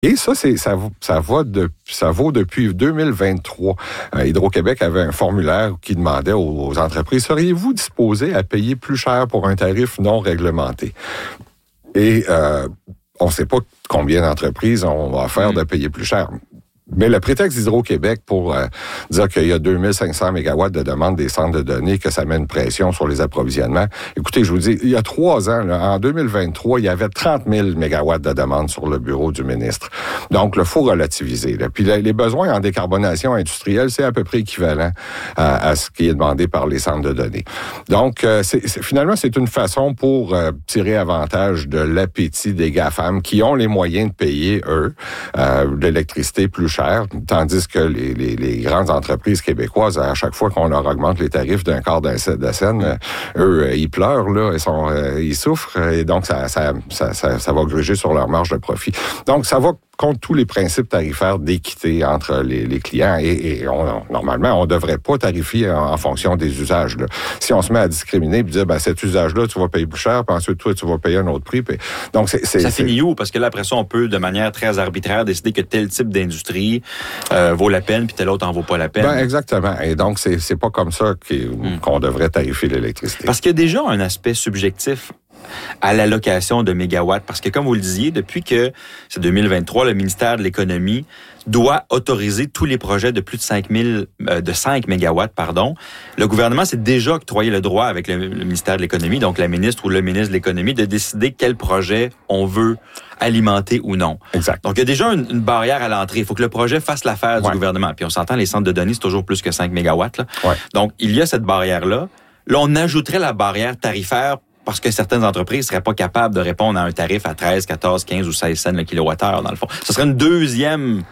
Et ça vaut depuis 2023. Hydro-Québec avait un formulaire qui demandait aux entreprises, seriez-vous disposés à payer plus cher pour un tarif non réglementé? Et on ne sait pas combien d'entreprises on va faire de payer plus cher. Mais le prétexte d'Hydro-Québec pour dire qu'il y a 2500 mégawatts de demande des centres de données, que ça met une pression sur les approvisionnements. Écoutez, je vous dis, il y a 3 ans, là, en 2023, il y avait 30 000 mégawatts de demande sur le bureau du ministre. Donc, il faut relativiser. Là. Puis les besoins en décarbonation industrielle, c'est à peu près équivalent à ce qui est demandé par les centres de données. Donc, finalement, c'est une façon pour tirer avantage de l'appétit des GAFAM qui ont les moyens de payer, eux, l'électricité plus cher. Tandis que les grandes entreprises québécoises, à chaque fois qu'on leur augmente les tarifs d'un quart de scène, eux, ils pleurent, là, ils souffrent, et donc ça va gruger sur leur marge de profit. Donc, ça va contre tous les principes tarifaires d'équité entre les clients et normalement, on ne devrait pas tarifier en fonction des usages. Là. Si on se met à discriminer et dire, cet usage-là, tu vas payer plus cher, puis ensuite, toi, tu vas payer un autre prix. Puis, donc, ça finit où? Parce que là, après ça, on peut, de manière très arbitraire, décider que tel type d'industrie vaut la peine, puis tel autre en vaut pas la peine. Exactement. Et donc, c'est pas comme ça qu'on devrait tarifier l'électricité. Parce qu'il y a déjà un aspect subjectif à l'allocation de mégawatts. Parce que, comme vous le disiez, depuis que c'est 2023, le ministère de l'Économie doit autoriser tous les projets de plus de 5 mégawatts, Le gouvernement s'est déjà octroyé le droit avec le ministère de l'Économie, donc la ministre ou le ministre de l'Économie, de décider quel projet on veut alimenter ou non. Exact. Donc, il y a déjà une barrière à l'entrée. Il faut que le projet fasse l'affaire du gouvernement. Puis on s'entend, les centres de données, c'est toujours plus que 5 mégawatts. Là. Ouais. Donc, il y a cette barrière-là. Là, on ajouterait la barrière tarifaire parce que certaines entreprises seraient pas capables de répondre à un tarif à 13, 14, 15 ou 16 cents le kilowattheure, dans le fond. Ce serait un deuxième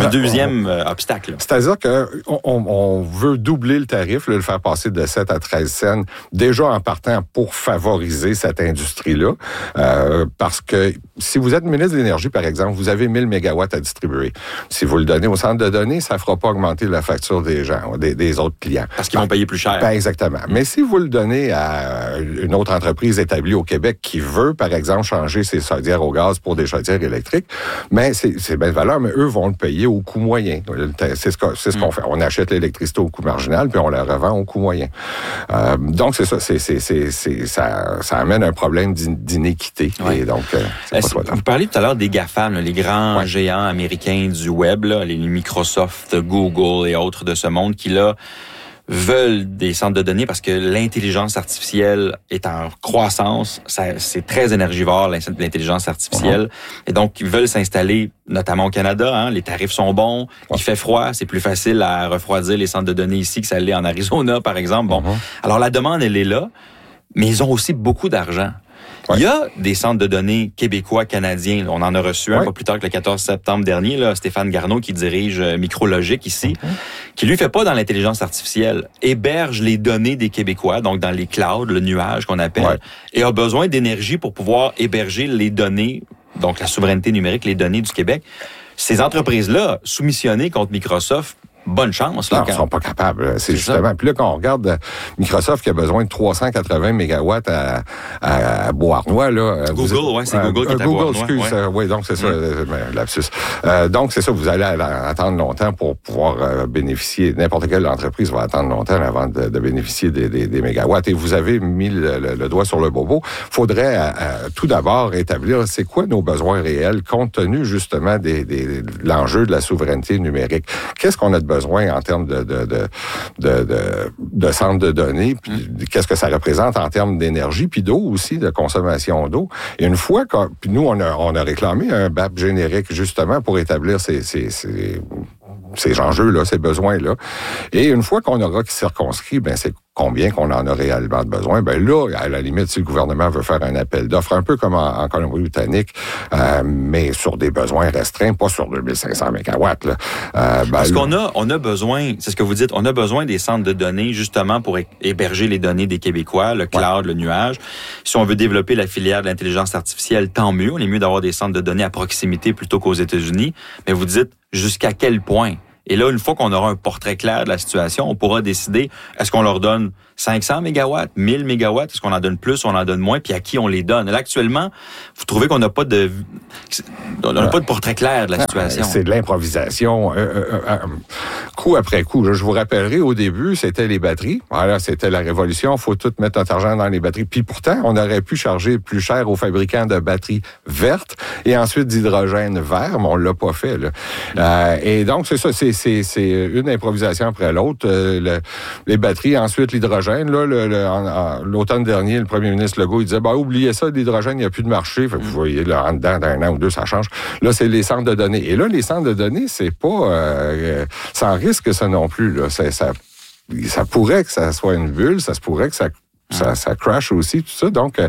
obstacle. C'est-à-dire qu'on veut doubler le tarif, le faire passer de 7 à 13 cents, déjà en partant pour favoriser cette industrie-là. Parce que si vous êtes ministre de l'Énergie, par exemple, vous avez 1000 mégawatts à distribuer. Si vous le donnez au centre de données, ça ne fera pas augmenter la facture des gens, des autres clients. Parce qu'ils vont payer plus cher. Exactement. Mais si vous le donnez à une autre entreprise établie au Québec qui veut, par exemple, changer ses chaudières au gaz pour des chaudières électriques, mais c'est bien de valeur, mais eux vont le payer au coût moyen. C'est ce qu'on fait. On achète l'électricité au coût marginal, puis on la revend au coût moyen. Donc, c'est ça. Ça amène un problème d'inéquité. Et donc, vous parliez tout à l'heure des GAFAM, les grands géants américains du web, les Microsoft, Google et autres de ce monde qui, là, veulent des centres de données parce que l'intelligence artificielle est en croissance. C'est très énergivore, l'intelligence artificielle. Et donc, ils veulent s'installer, notamment au Canada. Les tarifs sont bons, il fait froid, c'est plus facile à refroidir les centres de données ici que ça l'est en Arizona, par exemple. Alors, la demande, elle est là, mais ils ont aussi beaucoup d'argent. Il y a des centres de données québécois, canadiens. On en a reçu un pas plus tard que le 14 septembre dernier. Là, Stéphane Garneau, qui dirige Micrologique ici, qui lui fait pas dans l'intelligence artificielle, héberge les données des Québécois, donc dans les clouds, le nuage qu'on appelle, et a besoin d'énergie pour pouvoir héberger les données, donc la souveraineté numérique, les données du Québec. Ces entreprises-là, soumissionnées contre Microsoft, bonne chance. Là, ils ne sont pas capables. C'est justement. Puis là, quand on regarde Microsoft qui a besoin de 380 mégawatts à Beauharnois, là. Google, c'est Google qui est à Beauharnois. Google, excuse. Oui, donc c'est ça, lapsus. Donc, c'est ça, vous allez attendre longtemps pour pouvoir bénéficier. N'importe quelle entreprise va attendre longtemps avant de bénéficier des mégawatts. Et vous avez mis le doigt sur le bobo. Faudrait tout d'abord établir c'est quoi nos besoins réels compte tenu justement de l'enjeu de la souveraineté numérique. Qu'est-ce qu'on a de besoin en termes de centres de données, puis qu'est-ce que ça représente en termes d'énergie, puis d'eau aussi, de consommation d'eau. Et une fois puis nous, on a réclamé un BAP générique justement pour établir ces enjeux-là, ces besoins-là. Et une fois qu'on aura circonscrit, c'est combien qu'on en a réellement de besoin, là, à la limite, si le gouvernement veut faire un appel d'offres, un peu comme en Colombie-Britannique, mais sur des besoins restreints, pas sur 2500 mégawatts. Là. Parce qu'on a besoin, c'est ce que vous dites, on a besoin des centres de données justement pour héberger les données des Québécois, le cloud, le nuage. Si on veut développer la filière de l'intelligence artificielle, tant mieux. On est mieux d'avoir des centres de données à proximité plutôt qu'aux États-Unis. Mais vous dites, jusqu'à quel point? Et là, une fois qu'on aura un portrait clair de la situation, on pourra décider, est-ce qu'on leur donne 500 mégawatts, 1000 mégawatts, est-ce qu'on en donne plus, on en donne moins, puis à qui on les donne? Là, actuellement, vous trouvez qu'on n'a pas de portrait clair de la situation? C'est de l'improvisation. Coup après coup. Je vous rappellerai, au début, c'était les batteries. Voilà, c'était la révolution. Il faut tout mettre notre argent dans les batteries. Puis pourtant, on aurait pu charger plus cher aux fabricants de batteries vertes et ensuite d'hydrogène vert, mais on l'a pas fait. Là. Et donc, c'est ça. C'est une improvisation après l'autre. Les batteries, ensuite l'hydrogène. Là, l'automne dernier, le premier ministre Legault, il disait, oubliez ça, l'hydrogène, il n'y a plus de marché. Fait que vous voyez, là, en dedans d'un an ou deux, ça change. Là, c'est les centres de données. Et là, les centres de données, c'est pas sans risque, ça non plus. Là. Ça pourrait que ça soit une bulle, ça se pourrait que ça crash aussi, tout ça. Donc,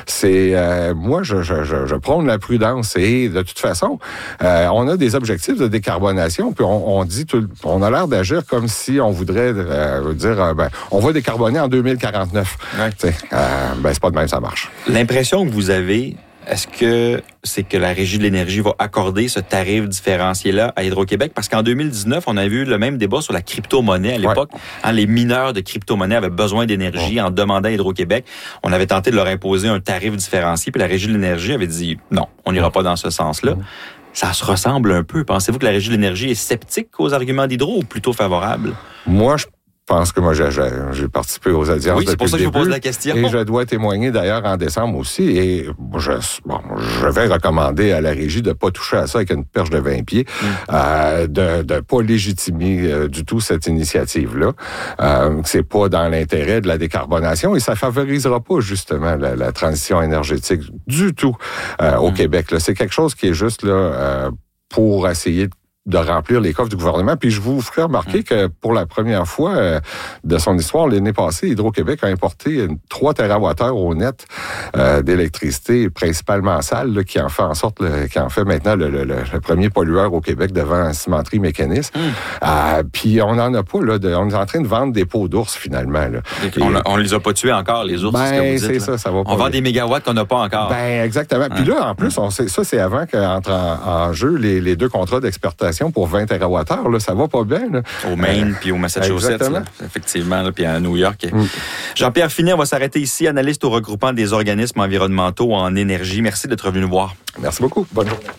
moi, je prône la prudence. Et de toute façon, on a des objectifs de décarbonation, puis on a l'air d'agir comme si on voudrait dire, on va décarboner en 2049. Ouais. C'est pas de même, ça marche. L'impression que vous avez, est-ce que c'est que la Régie de l'énergie va accorder ce tarif différencié-là à Hydro-Québec? Parce qu'en 2019, on avait eu le même débat sur la crypto-monnaie à l'époque. Ouais. Les mineurs de crypto-monnaie avaient besoin d'énergie en demandant à Hydro-Québec. On avait tenté de leur imposer un tarif différencié, puis la Régie de l'énergie avait dit non, on n'ira pas dans ce sens-là. Ça se ressemble un peu. Pensez-vous que la Régie de l'énergie est sceptique aux arguments d'Hydro ou plutôt favorable? Moi, je pense que j'ai participé aux audiences depuis le début. Oui, c'est pour ça que je vous pose la question. Et je dois témoigner d'ailleurs en décembre aussi. Et je vais recommander à la Régie de ne pas toucher à ça avec une perche de 20 pieds, de ne pas légitimer du tout cette initiative-là. C'est pas dans l'intérêt de la décarbonation et ça favorisera pas justement la transition énergétique du tout au Québec. Là. C'est quelque chose qui est juste là pour essayer de remplir les coffres du gouvernement. Puis je vous ferai remarquer que pour la première fois de son histoire, l'année passée, Hydro-Québec a importé 3 TWh au net d'électricité, principalement sale, là, qui en fait maintenant le premier pollueur au Québec devant Cimenterie Mécanisme. Puis on n'en a pas, là, on est en train de vendre des peaux d'ours finalement. Là. On les a pas tués encore, les ours, c'est ce que vous dites. C'est ça va pas. On vend des mégawatts qu'on n'a pas encore. Exactement. Puis là, en plus, c'est avant qu'entre en jeu les 2 contrats d'exportation pour 20 TWh, là, ça va pas bien. Là. Au Maine puis au Massachusetts, là, effectivement, là, puis à New York. Jean-Pierre Finet, on va s'arrêter ici, analyste au regroupement des organismes environnementaux en énergie. Merci d'être venu nous voir. Merci beaucoup. Bonne journée.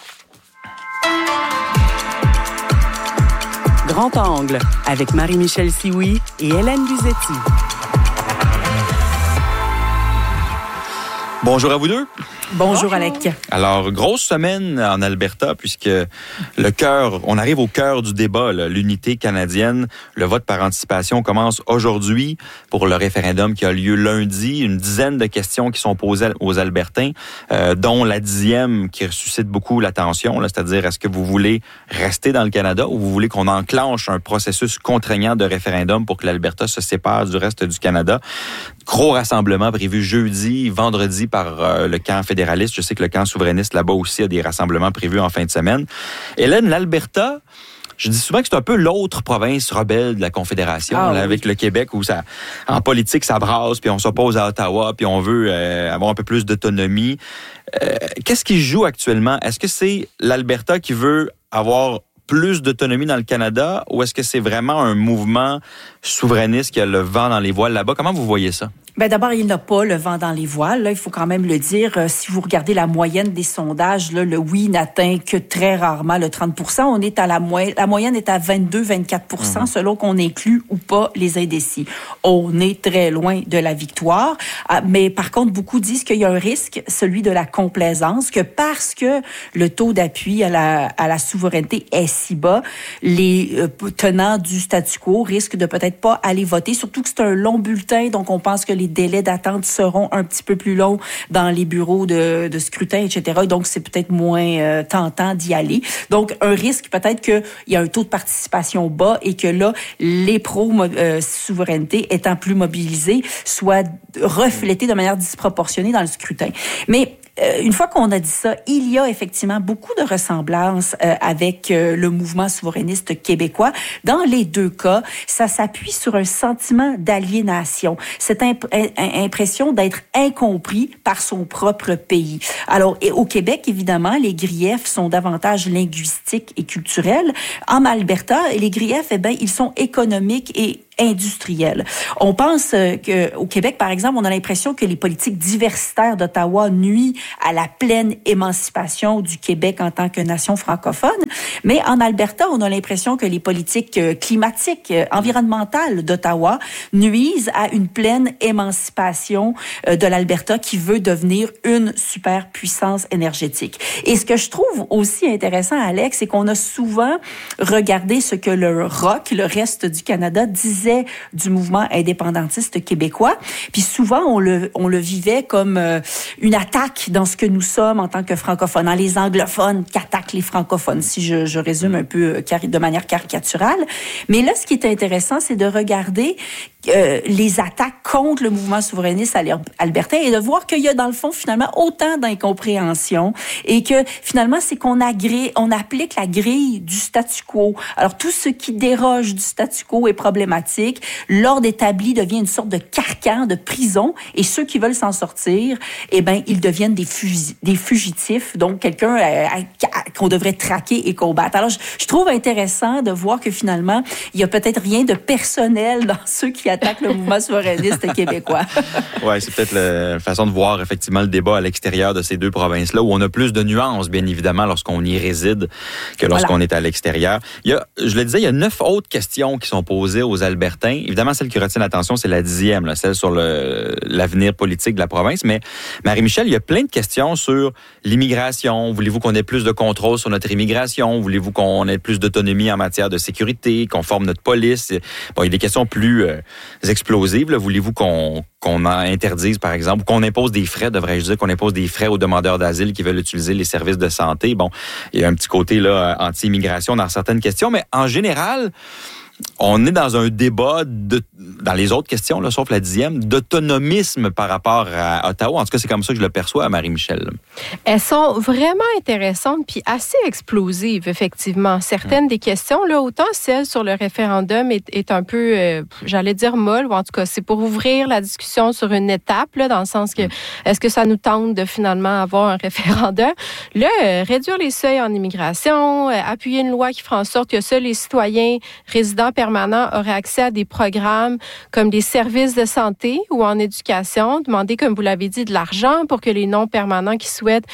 Grand Angle, avec Marie-Michel Sioui et Hélène Buzetti. Bonjour à vous deux. Bonjour Alec. Alors, grosse semaine en Alberta, puisque on arrive au cœur du débat, là, l'unité canadienne. Le vote par anticipation commence aujourd'hui pour le référendum qui a lieu lundi. Une dizaine de questions qui sont posées aux Albertains, dont la 10e qui suscite beaucoup l'attention, là, c'est-à-dire est-ce que vous voulez rester dans le Canada ou vous voulez qu'on enclenche un processus contraignant de référendum pour que l'Alberta se sépare du reste du Canada? Gros rassemblement prévu jeudi, vendredi par le camp fédéraliste. Je sais que le camp souverainiste là-bas aussi a des rassemblements prévus en fin de semaine. Hélène, l'Alberta, je dis souvent que c'est un peu l'autre province rebelle de la Confédération, là, avec le Québec, où en politique, ça brasse, puis on s'oppose à Ottawa, puis on veut avoir un peu plus d'autonomie. Qu'est-ce qui joue actuellement? Est-ce que c'est l'Alberta qui veut avoir plus d'autonomie dans le Canada, ou est-ce que c'est vraiment un mouvement souverainiste qui a le vent dans les voiles là-bas? Comment vous voyez ça? Ben d'abord, il n'a pas le vent dans les voiles. Là, il faut quand même le dire. Si vous regardez la moyenne des sondages, là, le oui n'atteint que très rarement le 30%. On est à la moyenne est à 22-24%, selon qu'on inclut ou pas les indécis. On est très loin de la victoire. Mais par contre, beaucoup disent qu'il y a un risque, celui de la complaisance, que parce que le taux d'appui à la souveraineté est si bas, les tenants du statu quo risquent de peut-être pas aller voter. Surtout que c'est un long bulletin, donc on pense que les délais d'attente seront un petit peu plus longs dans les bureaux de scrutin, etc. Donc, c'est peut-être moins tentant d'y aller. Donc, un risque peut-être qu'il y a un taux de participation bas et que là, les pro-souveraineté étant plus mobilisés soient reflétés de manière disproportionnée dans le scrutin. Mais une fois qu'on a dit ça, il y a effectivement beaucoup de ressemblances avec le mouvement souverainiste québécois. Dans les deux cas, ça s'appuie sur un sentiment d'aliénation, cette impression d'être incompris par son propre pays. Alors, au Québec, évidemment, les griefs sont davantage linguistiques et culturels. En Alberta, les griefs, ils sont économiques et industriels. On pense qu'au Québec, par exemple, on a l'impression que les politiques diversitaires d'Ottawa nuisent à la pleine émancipation du Québec en tant que nation francophone. Mais en Alberta, on a l'impression que les politiques climatiques, environnementales d'Ottawa nuisent à une pleine émancipation de l'Alberta qui veut devenir une superpuissance énergétique. Et ce que je trouve aussi intéressant, Alex, c'est qu'on a souvent regardé ce que le ROC, le reste du Canada, disait du mouvement indépendantiste québécois. Puis souvent, on le vivait comme une attaque dans ce que nous sommes en tant que francophones, dans les anglophones qui attaquent les francophones, si je résume un peu de manière caricaturale. Mais là, ce qui est intéressant, c'est de regarder les attaques contre le mouvement souverainiste albertain et de voir qu'il y a dans le fond finalement autant d'incompréhension et que finalement c'est qu'on applique la grille du statu quo. Alors tout ce qui déroge du statu quo est problématique. L'ordre établi devient une sorte de carcan, de prison, et ceux qui veulent s'en sortir, ils deviennent des fugitifs, donc quelqu'un qu'on devrait traquer et combattre. Alors je trouve intéressant de voir que finalement il y a peut-être rien de personnel dans ceux qui attaquent le mouvement souverainiste québécois. Ouais, c'est peut-être la façon de voir effectivement le débat à l'extérieur de ces deux provinces-là, où on a plus de nuances, bien évidemment, lorsqu'on y réside que lorsqu'on est à l'extérieur. Je le disais, il y a 9 autres questions qui sont posées aux Albertains. Évidemment, celle qui retient l'attention, c'est la 10e, celle sur l'avenir politique de la province. Mais Marie-Michel, il y a plein de questions sur l'immigration. Voulez-vous qu'on ait plus de contrôle sur notre immigration? Voulez-vous qu'on ait plus d'autonomie en matière de sécurité, qu'on forme notre police? Bon, il y a des questions plus explosives. Là. Voulez-vous qu'on interdise, par exemple, ou qu'on impose des frais, devrais-je dire, qu'on impose des frais aux demandeurs d'asile qui veulent utiliser les services de santé? Bon, il y a un petit côté là anti-immigration dans certaines questions, mais en général, on est dans un débat dans les autres questions, là, sauf la 10e, d'autonomisme par rapport à Ottawa. En tout cas, c'est comme ça que je le perçois, Marie-Michel. Elles sont vraiment intéressantes puis assez explosives, effectivement. Certaines des questions, là, autant celle sur le référendum est un peu, j'allais dire molle, ou en tout cas, c'est pour ouvrir la discussion sur une étape, là, dans le sens que est-ce que ça nous tente de finalement avoir un référendum? Là, réduire les seuils en immigration, appuyer une loi qui fera en sorte que seuls les citoyens résidents permanents auraient accès à des programmes comme des services de santé ou en éducation, demander, comme vous l'avez dit, de l'argent pour que les non-permanents qui souhaitent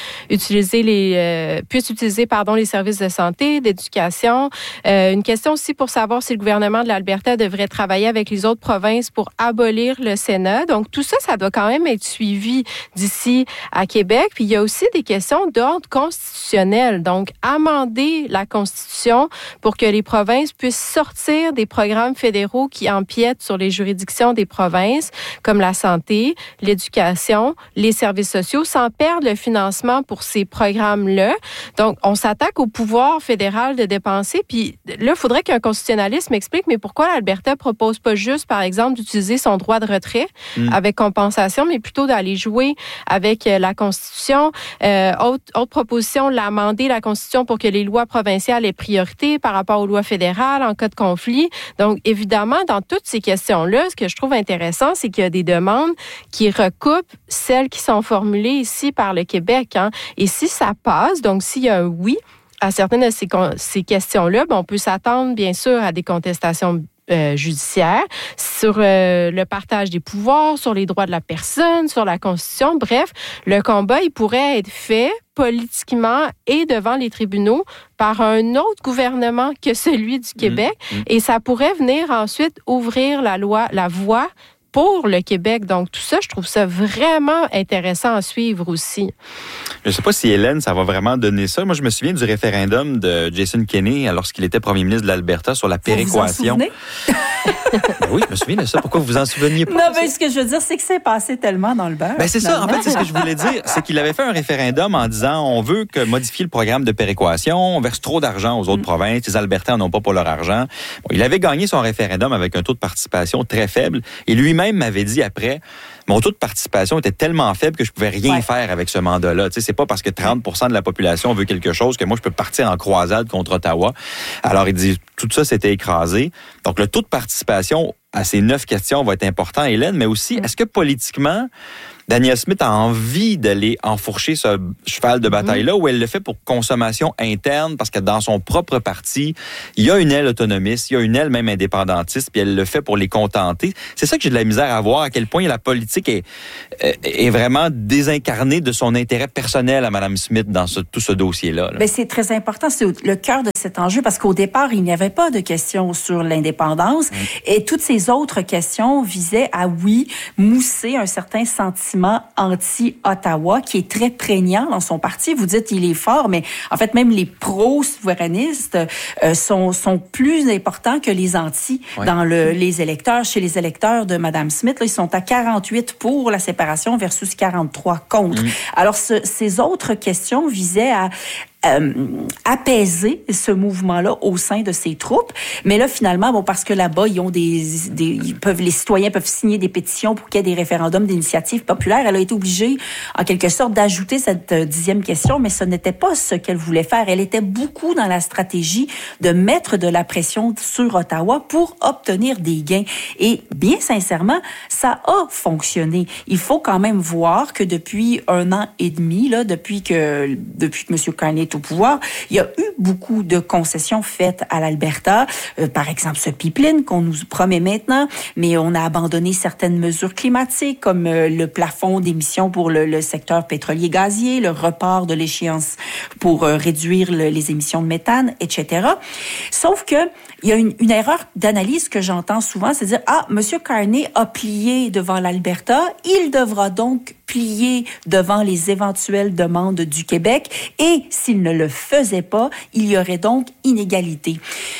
utiliser puissent utiliser les services de santé, d'éducation. Une question aussi pour savoir si le gouvernement de l'Alberta devrait travailler avec les autres provinces pour abolir le Sénat. Donc, tout ça, ça doit quand même être suivi d'ici à Québec. Puis, il y a aussi des questions d'ordre constitutionnel. Donc, amender la Constitution pour que les provinces puissent sortir des programmes fédéraux qui empiètent sur les juridictions des provinces, comme la santé, l'éducation, les services sociaux, sans perdre le financement pour ces programmes-là. Donc, on s'attaque au pouvoir fédéral de dépenser. Puis là, il faudrait qu'un constitutionnaliste m'explique, mais pourquoi l'Alberta propose pas juste, par exemple, d'utiliser son droit de retrait avec compensation, mais plutôt d'aller jouer avec la Constitution. Autre proposition, l'amender la Constitution pour que les lois provinciales aient priorité par rapport aux lois fédérales en cas de conflit. Donc, évidemment, dans toutes ces questions-là, ce que je trouve intéressant, c'est qu'il y a des demandes qui recoupent celles qui sont formulées ici par le Québec. Et si ça passe, donc s'il y a un oui à certaines de ces questions-là, on peut s'attendre, bien sûr, à des contestations judiciaire, sur le partage des pouvoirs, sur les droits de la personne, sur la Constitution. Bref, le combat, il pourrait être fait politiquement et devant les tribunaux par un autre gouvernement que celui du Québec. Et ça pourrait venir ensuite ouvrir la voie pour le Québec. Donc, tout ça, je trouve ça vraiment intéressant à suivre aussi. Je ne sais pas si Hélène, ça va vraiment donner ça. Moi, je me souviens du référendum de Jason Kenney lorsqu'il était premier ministre de l'Alberta sur la péréquation. Vous vous en souvenez? Oui, je me souviens de ça. Pourquoi vous en souveniez pas? Non, mais ce que je veux dire, c'est que c'est passé tellement dans le beurre. C'est ça. En fait, c'est ce que je voulais dire. C'est qu'il avait fait un référendum en disant on veut modifier le programme de péréquation, on verse trop d'argent aux autres provinces, les Albertains n'en ont pas pour leur argent. Bon, il avait gagné son référendum avec un taux de participation très faible et lui-même m'avait dit après, mon taux de participation était tellement faible que je pouvais rien faire avec ce mandat-là. Tu sais, c'est pas parce que 30% de la population veut quelque chose que moi, je peux partir en croisade contre Ottawa. Alors, il dit, tout ça s'était écrasé. Donc, le taux de participation à ces 9 questions va être important, Hélène, mais aussi, est-ce que politiquement, Danielle Smith a envie d'aller enfourcher ce cheval de bataille-là ou elle le fait pour consommation interne parce que dans son propre parti, il y a une aile autonomiste, il y a une aile même indépendantiste, puis elle le fait pour les contenter. C'est ça que j'ai de la misère à voir, à quel point la politique est vraiment désincarnée de son intérêt personnel à Mme Smith dans tout ce dossier-là. Bien, c'est très important, c'est le cœur de cet enjeu parce qu'au départ, il n'y avait pas de questions sur l'indépendance et toutes ces autres questions visaient à, mousser un certain sentiment anti-Ottawa qui est très prégnant dans son parti. Vous dites il est fort, mais en fait, même les pro-souverainistes sont plus importants que les anti dans les électeurs. Chez les électeurs de Mme Smith, là, ils sont à 48 pour la séparation versus 43 contre. Alors, ces autres questions visaient à apaiser ce mouvement-là au sein de ses troupes. Mais là, finalement, parce que là-bas, ils ont les citoyens peuvent signer des pétitions pour qu'il y ait des référendums d'initiative populaire. Elle a été obligée, en quelque sorte, d'ajouter cette 10e question, mais ce n'était pas ce qu'elle voulait faire. Elle était beaucoup dans la stratégie de mettre de la pression sur Ottawa pour obtenir des gains. Et bien sincèrement, ça a fonctionné. Il faut quand même voir que depuis 1 an et demi, là, depuis que M. Carney au pouvoir, il y a eu beaucoup de concessions faites à l'Alberta. Par exemple, ce pipeline qu'on nous promet maintenant, mais on a abandonné certaines mesures climatiques comme le plafond d'émissions pour le secteur pétrolier-gazier, le report de l'échéance pour réduire les émissions de méthane, etc. Sauf que il y a une erreur d'analyse que j'entends souvent, c'est de dire « M. Carney a plié devant l'Alberta, il devra donc plier devant les éventuelles demandes du Québec et s'il ne le faisait pas, il y aurait donc inégalité. »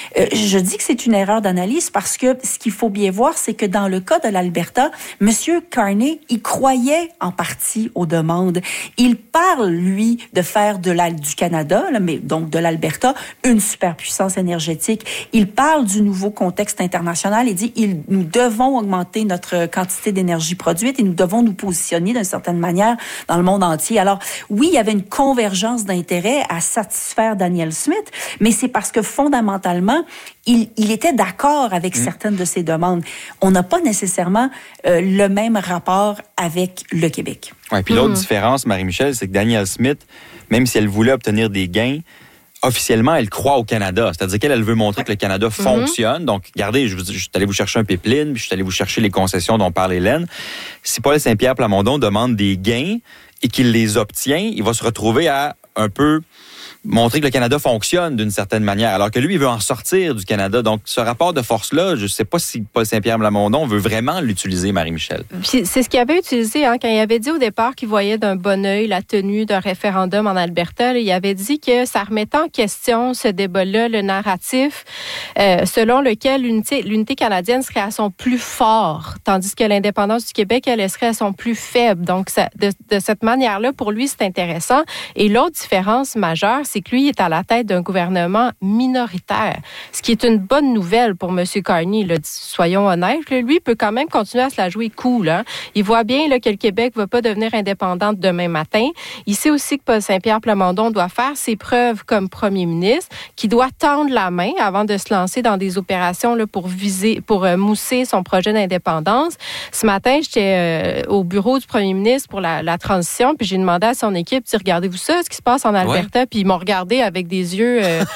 Je dis que c'est une erreur d'analyse parce que ce qu'il faut bien voir, c'est que dans le cas de l'Alberta, M. Carney, il croyait en partie aux demandes. Il parle, lui, de faire du Canada, mais donc de l'Alberta, une superpuissance énergétique. Il parle du nouveau contexte international et dit nous devons augmenter notre quantité d'énergie produite et nous devons nous positionner d'une certaine manière dans le monde entier. Alors, oui, il y avait une convergence d'intérêts à satisfaire Danielle Smith, mais c'est parce que fondamentalement, il était d'accord avec certaines de ses demandes. On n'a pas nécessairement le même rapport avec le Québec. Ouais, puis l'autre différence, Marie-Michel, c'est que Danielle Smith, même si elle voulait obtenir des gains, officiellement, elle croit au Canada. C'est-à-dire qu'elle veut montrer que le Canada fonctionne. Donc, regardez, je suis allé vous chercher un pipeline, puis je suis allé vous chercher les concessions dont parle Hélène. Si Paul Saint-Pierre Plamondon demande des gains et qu'il les obtient, il va se retrouver à un peu montrer que le Canada fonctionne d'une certaine manière, alors que lui, il veut en sortir du Canada. Donc, ce rapport de force-là, je ne sais pas si Paul Saint-Pierre Plamondon veut vraiment l'utiliser, Marie-Michel. Puis c'est ce qu'il avait utilisé quand il avait dit au départ qu'il voyait d'un bon œil la tenue d'un référendum en Alberta. Là, il avait dit que ça remettait en question ce débat-là, le narratif selon lequel l'unité canadienne serait à son plus fort, tandis que l'indépendance du Québec, elle serait à son plus faible. Donc, de cette manière-là, pour lui, c'est intéressant. Et l'autre différence majeure, c'est que lui est à la tête d'un gouvernement minoritaire, ce qui est une bonne nouvelle pour M. Carney. Là, soyons honnêtes, lui peut quand même continuer à se la jouer cool. Hein. Il voit bien là, que le Québec ne va pas devenir indépendante demain matin. Il sait aussi que Paul Saint-Pierre Plamondon doit faire ses preuves comme premier ministre, qu'il doit tendre la main avant de se lancer dans des opérations là, pour mousser son projet d'indépendance. Ce matin, j'étais au bureau du premier ministre pour la transition, puis j'ai demandé à son équipe, regardez-vous ça, ce qui se passe en Alberta, puis ils m'ont regardé avec des yeux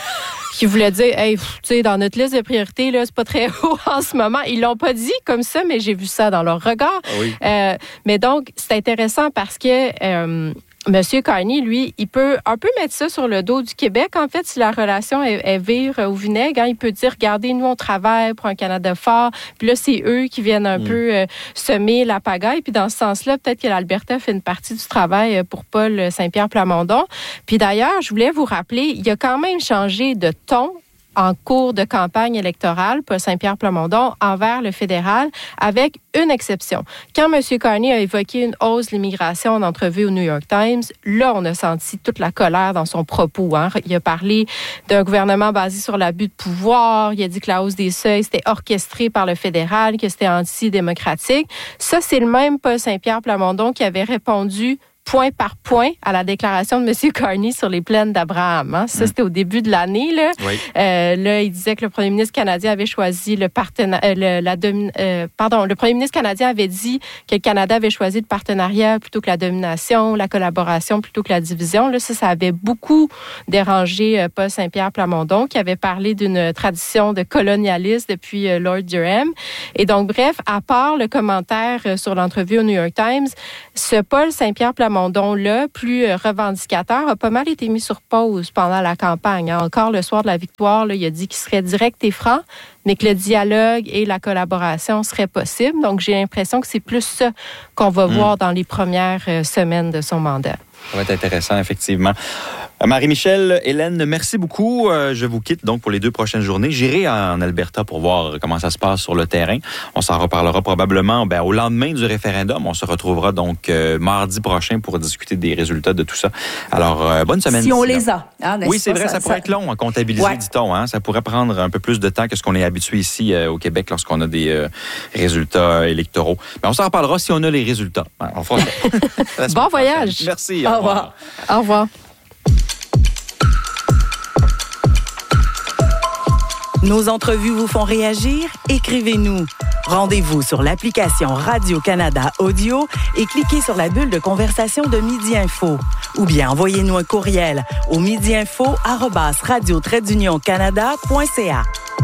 qui voulaient dire, hey, tu sais, dans notre liste de priorités, là, c'est pas très haut en ce moment. Ils l'ont pas dit comme ça, mais j'ai vu ça dans leur regard. Oui. Mais donc, c'est intéressant parce que Monsieur Carney, lui, il peut un peu mettre ça sur le dos du Québec. En fait, si la relation est vire au vinaigre, il peut dire, regardez, nous, on travaille pour un Canada fort. Puis là, c'est eux qui viennent un peu semer la pagaille. Puis dans ce sens-là, peut-être que l'Alberta fait une partie du travail pour Paul Saint-Pierre Plamondon. Puis d'ailleurs, je voulais vous rappeler, il a quand même changé de ton en cours de campagne électorale, Paul Saint-Pierre Plamondon, envers le fédéral, avec une exception. Quand M. Carney a évoqué une hausse de l'immigration en entrevue au New York Times, là, on a senti toute la colère dans son propos. Hein. Il a parlé d'un gouvernement basé sur l'abus de pouvoir. Il a dit que la hausse des seuils, c'était orchestré par le fédéral, que c'était antidémocratique. Ça, c'est le même Paul Saint-Pierre Plamondon qui avait répondu point par point à la déclaration de M. Carney sur les plaines d'Abraham. Hein? Ça, c'était au début de l'année. Là. Oui. Là, il disait que le premier ministre canadien avait choisi le premier ministre canadien avait dit que le Canada avait choisi le partenariat plutôt que la domination, la collaboration plutôt que la division. Là, ça avait beaucoup dérangé Paul Saint-Pierre Plamondon, qui avait parlé d'une tradition de colonialisme depuis Lord Durham. Et donc, bref, à part le commentaire sur l'entrevue au New York Times, ce Paul Saint-Pierre Plamondon, là, plus revendicateur, a pas mal été mis sur pause pendant la campagne. Encore le soir de la victoire, là, il a dit qu'il serait direct et franc, mais que le dialogue et la collaboration seraient possibles. Donc, j'ai l'impression que c'est plus ça qu'on va voir dans les premières semaines de son mandat. Ça va être intéressant, effectivement. Marie-Michel, Hélène, merci beaucoup. Je vous quitte donc pour les 2 prochaines journées. J'irai en Alberta pour voir comment ça se passe sur le terrain. On s'en reparlera probablement au lendemain du référendum. On se retrouvera donc mardi prochain pour discuter des résultats de tout ça. Alors, bonne semaine. Si on les a. Hein, oui, c'est vrai, ça pourrait être long à comptabiliser, dit-on. Hein? Ça pourrait prendre un peu plus de temps que ce qu'on est habitué ici au Québec lorsqu'on a des résultats électoraux. Mais on s'en reparlera si on a les résultats. On fera ça. Bon voyage. Merci. Au revoir. Au revoir. Nos entrevues vous font réagir? Écrivez-nous. Rendez-vous sur l'application Radio-Canada Audio et cliquez sur la bulle de conversation de Midi Info. Ou bien envoyez-nous un courriel au midiinfo@radio-canada.ca.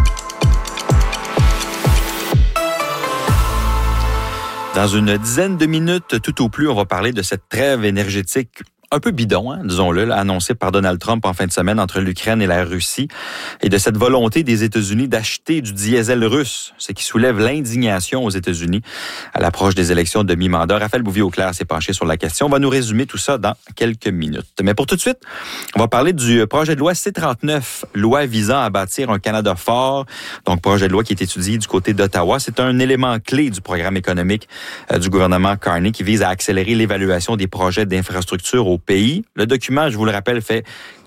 Dans une dizaine de minutes, tout au plus, on va parler de cette trêve énergétique un peu bidon, disons-le, là, annoncé par Donald Trump en fin de semaine entre l'Ukraine et la Russie, et de cette volonté des États-Unis d'acheter du diesel russe, ce qui soulève l'indignation aux États-Unis à l'approche des élections de mi-mandat. Raphaël Bouvier-Auclair s'est penché sur la question. On va nous résumer tout ça dans quelques minutes. Mais pour tout de suite, on va parler du projet de loi C-39, loi visant à bâtir un Canada fort. Donc, projet de loi qui est étudié du côté d'Ottawa. C'est un élément clé du programme économique du gouvernement Carney qui vise à accélérer l'évaluation des projets d'infrastructure au pays. Le document, je vous le rappelle, fait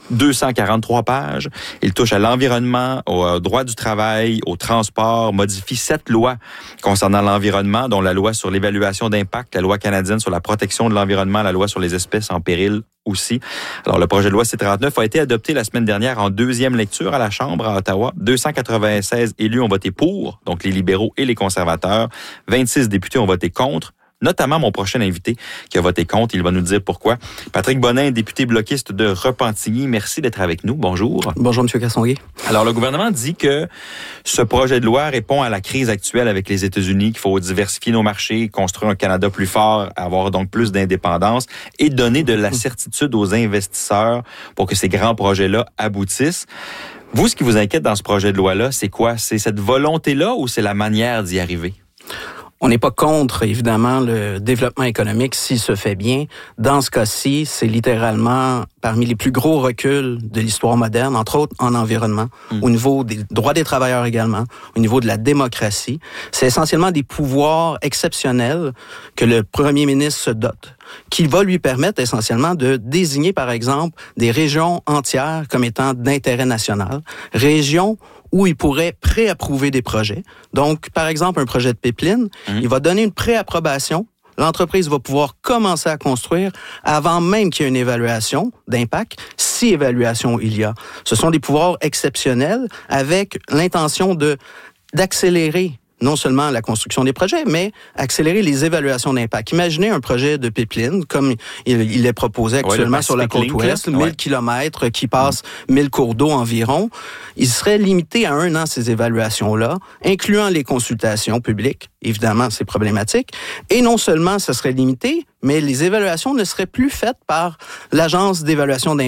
243 pages. Il touche à l'environnement, au droit du travail, au transport, modifie 7 lois concernant l'environnement, dont la loi sur l'évaluation d'impact, la loi canadienne sur la protection de l'environnement, la loi sur les espèces en péril aussi. Alors, le projet de loi C-39 a été adopté la semaine dernière en 2e lecture à la Chambre à Ottawa. 296 élus ont voté pour, donc les libéraux et les conservateurs. 26 députés ont voté contre. Notamment mon prochain invité qui a voté contre. Il va nous dire pourquoi. Patrick Bonin, député bloquiste de Repentigny. Merci d'être avec nous. Bonjour. Bonjour, M. Castonguay. Alors, le gouvernement dit que ce projet de loi répond à la crise actuelle avec les États-Unis, qu'il faut diversifier nos marchés, construire un Canada plus fort, avoir donc plus d'indépendance et donner de la certitude aux investisseurs pour que ces grands projets-là aboutissent. Vous, ce qui vous inquiète dans ce projet de loi-là, c'est quoi? C'est cette volonté-là ou c'est la manière d'y arriver? On n'est pas contre, évidemment, le développement économique s'il se fait bien. Dans ce cas-ci, c'est littéralement parmi les plus gros reculs de l'histoire moderne, entre autres en environnement, au niveau des droits des travailleurs également, au niveau de la démocratie. C'est essentiellement des pouvoirs exceptionnels que le premier ministre se dote, qui va lui permettre essentiellement de désigner, par exemple, des régions entières comme étant d'intérêt national, régions où il pourrait préapprouver des projets. Donc, par exemple, un projet de pipeline, il va donner une préapprobation. L'entreprise va pouvoir commencer à construire avant même qu'il y ait une évaluation d'impact, si évaluation il y a. Ce sont des pouvoirs exceptionnels avec l'intention d'accélérer non seulement la construction des projets, mais accélérer les évaluations d'impact. Imaginez un projet de pipeline, comme il est proposé actuellement sur la côte ouest, 1000 kilomètres qui passe 1000 cours d'eau environ. Il serait limité à 1 an, ces évaluations-là, incluant les consultations publiques. Évidemment, c'est problématique. Et non seulement ça serait limité, mais les évaluations ne seraient plus faites par l'Agence d'évaluation d'impact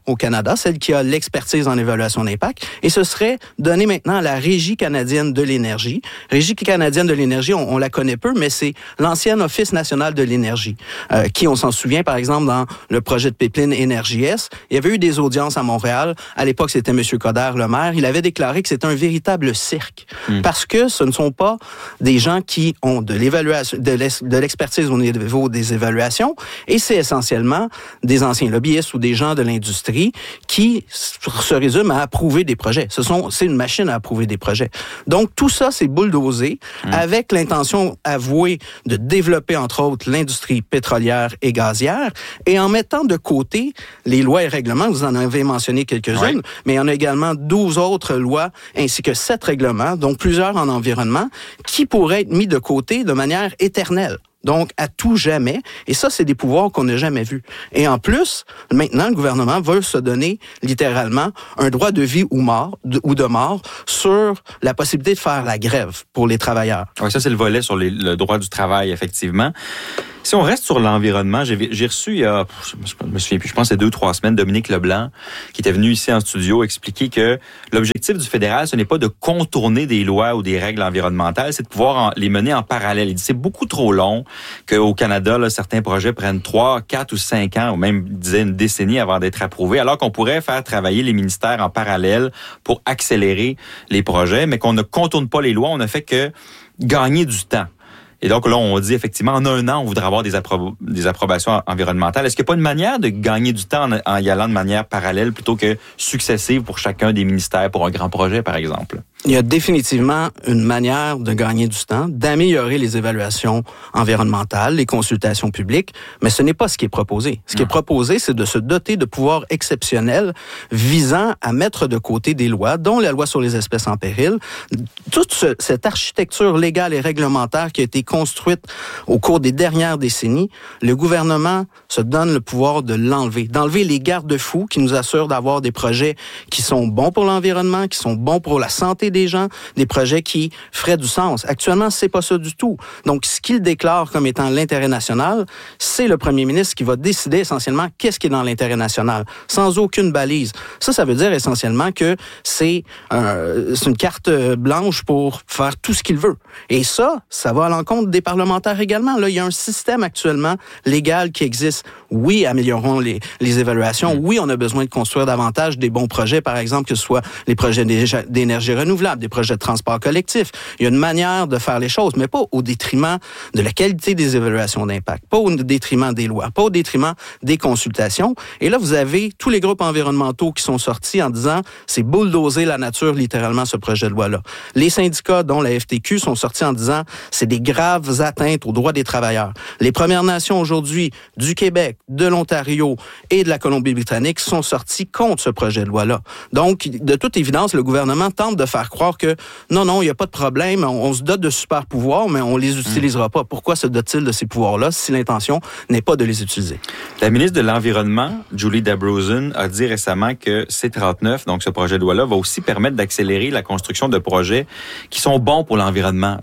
au Canada, celle qui a l'expertise en évaluation d'impact, et ce serait donné maintenant à la Régie canadienne de l'énergie. Régie canadienne de l'énergie, on la connaît peu, mais c'est l'ancien Office national de l'énergie, qui, on s'en souvient, par exemple, dans le projet de pipeline Énergie-S, il y avait eu des audiences à Montréal. À l'époque, c'était M. Coderre, le maire. Il avait déclaré que c'était un véritable cirque, parce que ce ne sont pas des gens qui ont de l'évaluation, de l'expertise au niveau des évaluations, et c'est essentiellement des anciens lobbyistes ou des gens de l'industrie qui se résument à approuver des projets. C'est une machine à approuver des projets. Donc, tout ça, c'est bulldozé avec l'intention avouée de développer, entre autres, l'industrie pétrolière et gazière, et en mettant de côté les lois et règlements, vous en avez mentionné quelques-unes, mais il y en a également 12 autres lois ainsi que 7 règlements, dont plusieurs en environnement, qui pourraient être mis de côté de manière éternelle. Donc, à tout jamais. Et ça, c'est des pouvoirs qu'on n'a jamais vus. Et en plus, maintenant, le gouvernement veut se donner, littéralement, un droit de vie ou de mort sur la possibilité de faire la grève pour les travailleurs. Oui, ça, c'est le volet sur le droit du travail, effectivement. Si on reste sur l'environnement, j'ai reçu il y a, je me souviens plus, je pense que c'est 2-3 semaines, Dominique Leblanc, qui était venu ici en studio expliquer que l'objectif du fédéral, ce n'est pas de contourner des lois ou des règles environnementales, c'est de pouvoir les mener en parallèle. Il dit c'est beaucoup trop long qu'au Canada, là, certains projets prennent 3, 4 ou 5 ans, ou même disait une décennie avant d'être approuvés, alors qu'on pourrait faire travailler les ministères en parallèle pour accélérer les projets, mais qu'on ne contourne pas les lois, on ne fait que gagner du temps. Et donc là, on dit effectivement, en 1 an, on voudrait avoir des approbations environnementales. Est-ce qu'il n'y a pas une manière de gagner du temps en y allant de manière parallèle plutôt que successive pour chacun des ministères pour un grand projet, par exemple? Il y a définitivement une manière de gagner du temps, d'améliorer les évaluations environnementales, les consultations publiques, mais ce n'est pas ce qui est proposé. Ce qui est proposé, c'est de se doter de pouvoirs exceptionnels visant à mettre de côté des lois, dont la loi sur les espèces en péril. Toute cette architecture légale et réglementaire qui a été construite au cours des dernières décennies, le gouvernement se donne le pouvoir de d'enlever les garde-fous qui nous assurent d'avoir des projets qui sont bons pour l'environnement, qui sont bons pour la santé des gens, des projets qui feraient du sens. Actuellement, c'est pas ça du tout. Donc, ce qu'il déclare comme étant l'intérêt national, c'est le premier ministre qui va décider essentiellement qu'est-ce qui est dans l'intérêt national, sans aucune balise. Ça veut dire essentiellement que c'est une carte blanche pour faire tout ce qu'il veut. Et ça va à l'encontre des parlementaires également. Là, il y a un système actuellement légal qui existe. Oui, améliorons les évaluations. Oui, on a besoin de construire davantage des bons projets, par exemple, que ce soit les projets d'énergie renouvelable, des projets de transport collectif. Il y a une manière de faire les choses, mais pas au détriment de la qualité des évaluations d'impact, pas au détriment des lois, pas au détriment des consultations. Et là, vous avez tous les groupes environnementaux qui sont sortis en disant c'est bulldozer la nature, littéralement, ce projet de loi-là. Les syndicats, dont la FTQ, sont sortis en disant c'est des graves atteintes aux droits des travailleurs. Les Premières Nations aujourd'hui, du Québec, de l'Ontario et de la Colombie-Britannique sont sortis contre ce projet de loi-là. Donc, de toute évidence, le gouvernement tente de faire croire que non, il n'y a pas de problème, on se dote de super pouvoirs, mais on les utilisera pas. Pourquoi se dote-t-il de ces pouvoirs-là si l'intention n'est pas de les utiliser? La ministre de l'Environnement, Julie Dabrosin, a dit récemment que C-39, donc ce projet de loi-là, va aussi permettre d'accélérer la construction de projets qui sont bons pour l'environnement.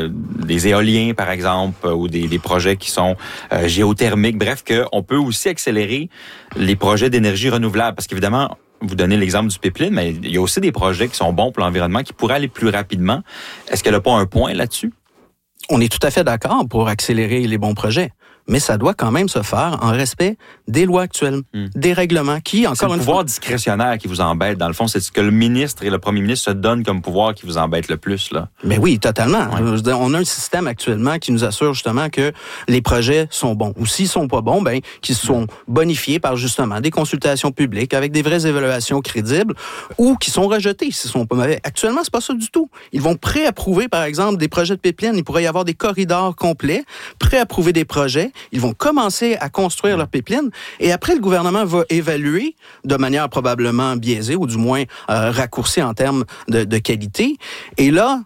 Des éoliens, par exemple, ou des projets qui sont géothermiques. Bref, qu'on peut aussi accélérer les projets d'énergie renouvelable. Parce qu'évidemment, vous donnez l'exemple du pipeline, mais il y a aussi des projets qui sont bons pour l'environnement, qui pourraient aller plus rapidement. Est-ce qu'elle n'a pas un point là-dessus? On est tout à fait d'accord pour accélérer les bons projets. Mais ça doit quand même se faire en respect des lois actuelles, des règlements qui, encore une fois... C'est le pouvoir discrétionnaire qui vous embête. Dans le fond, c'est ce que le ministre et le premier ministre se donnent comme pouvoir qui vous embête le plus, là. Mais oui, totalement. Ouais. On a un système actuellement qui nous assure justement que les projets sont bons. Ou s'ils sont pas bons, qu'ils sont bonifiés par justement des consultations publiques avec des vraies évaluations crédibles ou qui sont rejetés s'ils sont pas mauvais. Actuellement, c'est pas ça du tout. Ils vont préapprouver, par exemple, des projets de pipeline. Il pourrait y avoir des corridors complets, préapprouver des projets. Ils vont commencer à construire leur pipeline et après, le gouvernement va évaluer de manière probablement biaisée ou du moins raccourcie en termes de qualité. Et là,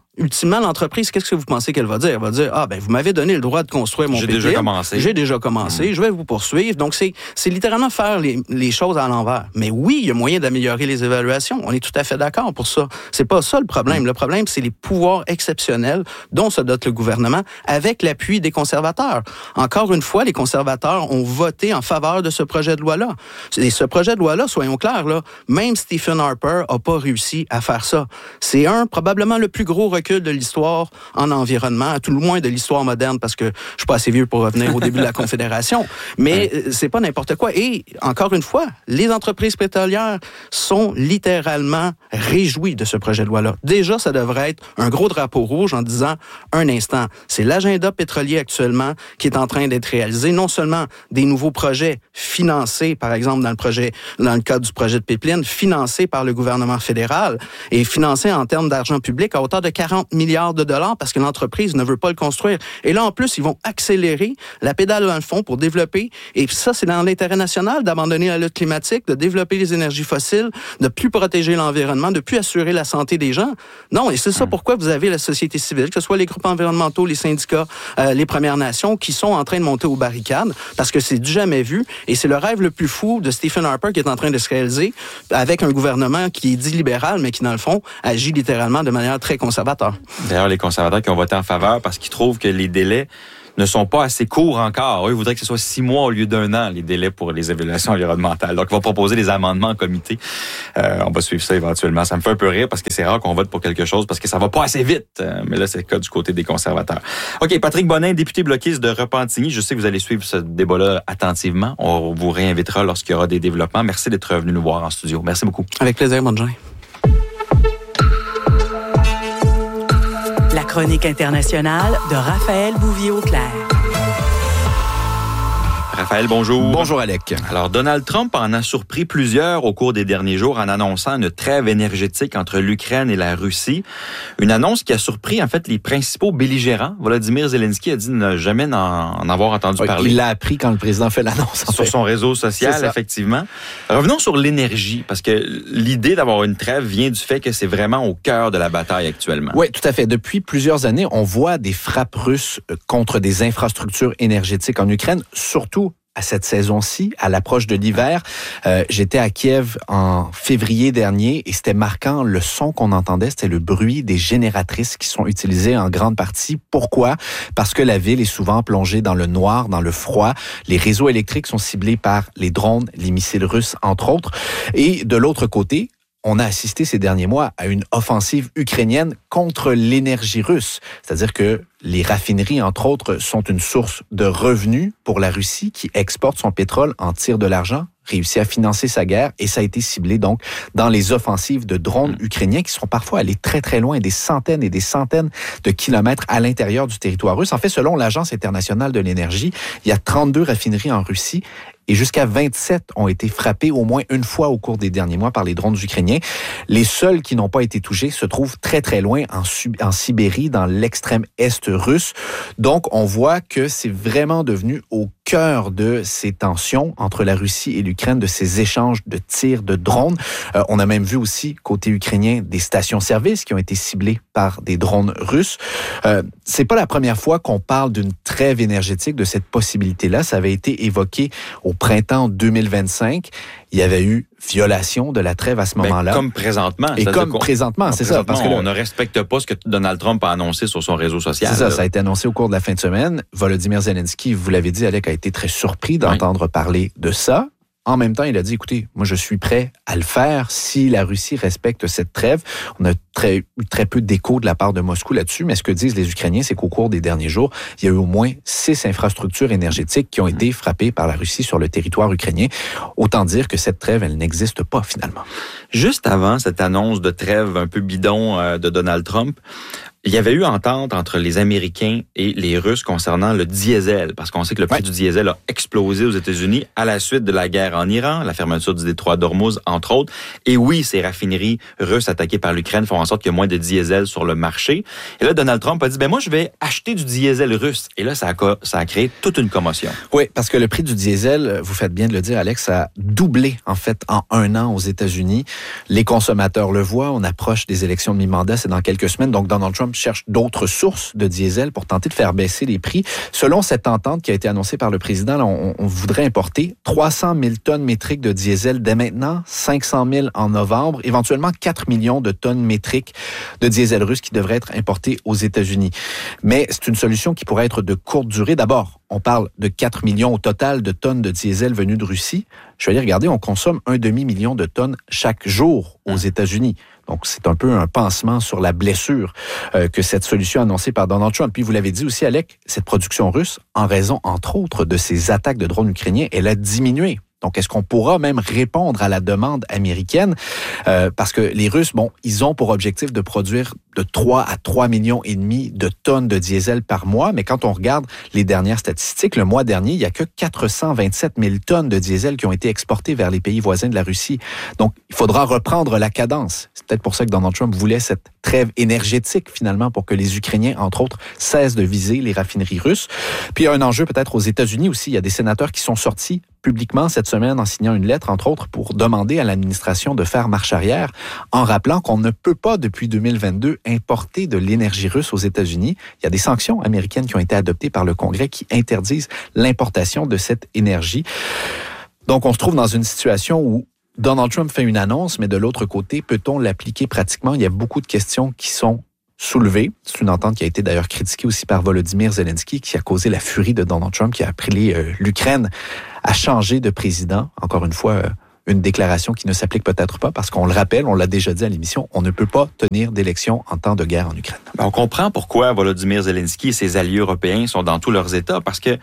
ultimement, l'entreprise, qu'est-ce que vous pensez qu'elle va dire? Elle va dire, vous m'avez donné le droit de construire mon pipeline. J'ai déjà commencé. Je vais vous poursuivre. Donc, c'est littéralement faire les choses à l'envers. Mais oui, il y a moyen d'améliorer les évaluations. On est tout à fait d'accord pour ça. C'est pas ça le problème. Le problème, c'est les pouvoirs exceptionnels dont se dote le gouvernement avec l'appui des conservateurs. Encore une fois, les conservateurs ont voté en faveur de ce projet de loi-là. Et ce projet de loi-là, soyons clairs, là, même Stephen Harper a pas réussi à faire ça. C'est probablement le plus gros recul de l'histoire en environnement, à tout le moins de l'histoire moderne, parce que je suis pas assez vieux pour revenir au début de la Confédération. Mais c'est pas n'importe quoi. Et encore une fois, les entreprises pétrolières sont littéralement réjouies de ce projet de loi-là. Déjà, ça devrait être un gros drapeau rouge en disant, un instant, c'est l'agenda pétrolier actuellement qui est en train d'être réalisé. Non seulement des nouveaux projets financés, par exemple dans le cadre du projet de pipeline, financés par le gouvernement fédéral et financés en termes d'argent public à hauteur de 40 milliards de dollars parce que l'entreprise ne veut pas le construire. Et là, en plus, ils vont accélérer la pédale dans le fond pour développer, et ça, c'est dans l'intérêt national d'abandonner la lutte climatique, de développer les énergies fossiles, de plus protéger l'environnement, de plus assurer la santé des gens. Non, et c'est ça pourquoi vous avez la société civile, que ce soit les groupes environnementaux, les syndicats, les Premières Nations, qui sont en train de monter aux barricades parce que c'est du jamais vu, et c'est le rêve le plus fou de Stephen Harper qui est en train de se réaliser avec un gouvernement qui est dit libéral, mais qui, dans le fond, agit littéralement de manière très conservateur. D'ailleurs, les conservateurs qui ont voté en faveur parce qu'ils trouvent que les délais ne sont pas assez courts encore. Eux, ils voudraient que ce soit 6 mois au lieu d'1 an, les délais pour les évaluations environnementales. Donc, ils vont proposer des amendements en comité. On va suivre ça éventuellement. Ça me fait un peu rire parce que c'est rare qu'on vote pour quelque chose parce que ça va pas assez vite. Mais là, c'est le cas du côté des conservateurs. OK, Patrick Bonin, député bloquiste de Repentigny. Je sais que vous allez suivre ce débat-là attentivement. On vous réinvitera lorsqu'il y aura des développements. Merci d'être venu nous voir en studio. Merci beaucoup. Avec plaisir. Bonne journée. La chronique internationale de Raphaël Bouvier-Auclair. Raphaël, bonjour. Bonjour, Alec. Alors, Donald Trump en a surpris plusieurs au cours des derniers jours en annonçant une trêve énergétique entre l'Ukraine et la Russie. Une annonce qui a surpris, en fait, les principaux belligérants. Volodymyr Zelensky a dit ne jamais en avoir entendu parler. Il l'a appris quand le président fait l'annonce. Sur son réseau social, effectivement. Revenons sur l'énergie, parce que l'idée d'avoir une trêve vient du fait que c'est vraiment au cœur de la bataille actuellement. Oui, tout à fait. Depuis plusieurs années, on voit des frappes russes contre des infrastructures énergétiques en Ukraine, surtout à cette saison-ci, à l'approche de l'hiver. J'étais à Kiev en février dernier et c'était marquant. Le son qu'on entendait, c'était le bruit des génératrices qui sont utilisées en grande partie. Pourquoi? Parce que la ville est souvent plongée dans le noir, dans le froid. Les réseaux électriques sont ciblés par les drones, les missiles russes, entre autres. Et de l'autre côté, on a assisté ces derniers mois à une offensive ukrainienne contre l'énergie russe. C'est-à-dire que les raffineries, entre autres, sont une source de revenus pour la Russie qui exporte son pétrole, en tire de l'argent, réussit à financer sa guerre et ça a été ciblé donc dans les offensives de drones ukrainiens qui sont parfois allés très très loin, des centaines et des centaines de kilomètres à l'intérieur du territoire russe. En fait, selon l'Agence internationale de l'énergie, il y a 32 raffineries en Russie et jusqu'à 27 ont été frappées au moins une fois au cours des derniers mois par les drones ukrainiens. Les seuls qui n'ont pas été touchés se trouvent très très loin en Sibérie, dans l'extrême est russe. Donc, on voit que c'est vraiment devenu au cœur de ces tensions entre la Russie et l'Ukraine, de ces échanges de tirs de drones. On a même vu aussi, côté ukrainien, des stations-service qui ont été ciblées par des drones russes. C'est pas la première fois qu'on parle d'une trêve énergétique, de cette possibilité-là. Ça avait été évoqué au printemps 2025. Il y avait eu violation de la trêve à ce moment-là. Comme présentement. Et comme présentement, c'est ça. Parce que on ne respecte pas ce que Donald Trump a annoncé sur son réseau social. C'est ça, ça a été annoncé au cours de la fin de semaine. Volodymyr Zelensky, vous l'avez dit, Alec, a été très surpris d'entendre parler de ça. En même temps, il a dit, écoutez, moi, je suis prêt à le faire si la Russie respecte cette trêve. On a eu très peu d'écho de la part de Moscou là-dessus, mais ce que disent les Ukrainiens, c'est qu'au cours des derniers jours, il y a eu au moins 6 infrastructures énergétiques qui ont été frappées par la Russie sur le territoire ukrainien. Autant dire que cette trêve, elle n'existe pas finalement. Juste avant cette annonce de trêve un peu bidon de Donald Trump, il y avait eu entente entre les Américains et les Russes concernant le diesel, parce qu'on sait que le prix du diesel a explosé aux États-Unis à la suite de la guerre en Iran, la fermeture du détroit d'Ormuz, entre autres. Et oui, ces raffineries russes attaquées par l'Ukraine font en sorte qu'il y a moins de diesel sur le marché. Et là, Donald Trump a dit, moi, je vais acheter du diesel russe. Et là, ça a créé toute une commotion. Oui, parce que le prix du diesel, vous faites bien de le dire, Alex, ça a doublé, en fait, en 1 an aux États-Unis. Les consommateurs le voient. On approche des élections de mi-mandat, c'est dans quelques semaines. Donc, Donald Trump Trump cherche d'autres sources de diesel pour tenter de faire baisser les prix. Selon cette entente qui a été annoncée par le président, là, on voudrait importer 300 000 tonnes métriques de diesel dès maintenant, 500 000 en novembre, éventuellement 4 millions de tonnes métriques de diesel russe qui devraient être importées aux États-Unis. Mais c'est une solution qui pourrait être de courte durée. D'abord, on parle de 4 millions au total de tonnes de diesel venues de Russie. Je vais aller regarder, on consomme 1,5 million de tonnes chaque jour aux États-Unis. Donc, c'est un peu un pansement sur la blessure que cette solution annoncée par Donald Trump. Puis, vous l'avez dit aussi, Alec, cette production russe, en raison, entre autres, de ces attaques de drones ukrainiens, elle a diminué. Donc, est-ce qu'on pourra même répondre à la demande américaine? Parce que les Russes, ils ont pour objectif de produire de 3 à 3,5 millions de tonnes de diesel par mois. Mais quand on regarde les dernières statistiques, le mois dernier, il n'y a que 427 000 tonnes de diesel qui ont été exportées vers les pays voisins de la Russie. Donc, il faudra reprendre la cadence. C'est peut-être pour ça que Donald Trump voulait cette trêve énergétique, finalement, pour que les Ukrainiens, entre autres, cessent de viser les raffineries russes. Puis, il y a un enjeu peut-être aux États-Unis aussi. Il y a des sénateurs qui sont sortis publiquement cette semaine en signant une lettre, entre autres, pour demander à l'administration de faire marche arrière, en rappelant qu'on ne peut pas, depuis 2022, importer de l'énergie russe aux États-Unis. Il y a des sanctions américaines qui ont été adoptées par le Congrès qui interdisent l'importation de cette énergie. Donc, on se trouve dans une situation où Donald Trump fait une annonce, mais de l'autre côté, peut-on l'appliquer pratiquement? Il y a beaucoup de questions qui sont soulevées. C'est une entente qui a été d'ailleurs critiquée aussi par Volodymyr Zelensky, qui a causé la furie de Donald Trump, qui a appelé l'Ukraine à changer de président. Encore une fois, une déclaration qui ne s'applique peut-être pas, parce qu'on le rappelle, on l'a déjà dit à l'émission, on ne peut pas tenir d'élection en temps de guerre en Ukraine. On comprend pourquoi Volodymyr Zelensky et ses alliés européens sont dans tous leurs États, parce que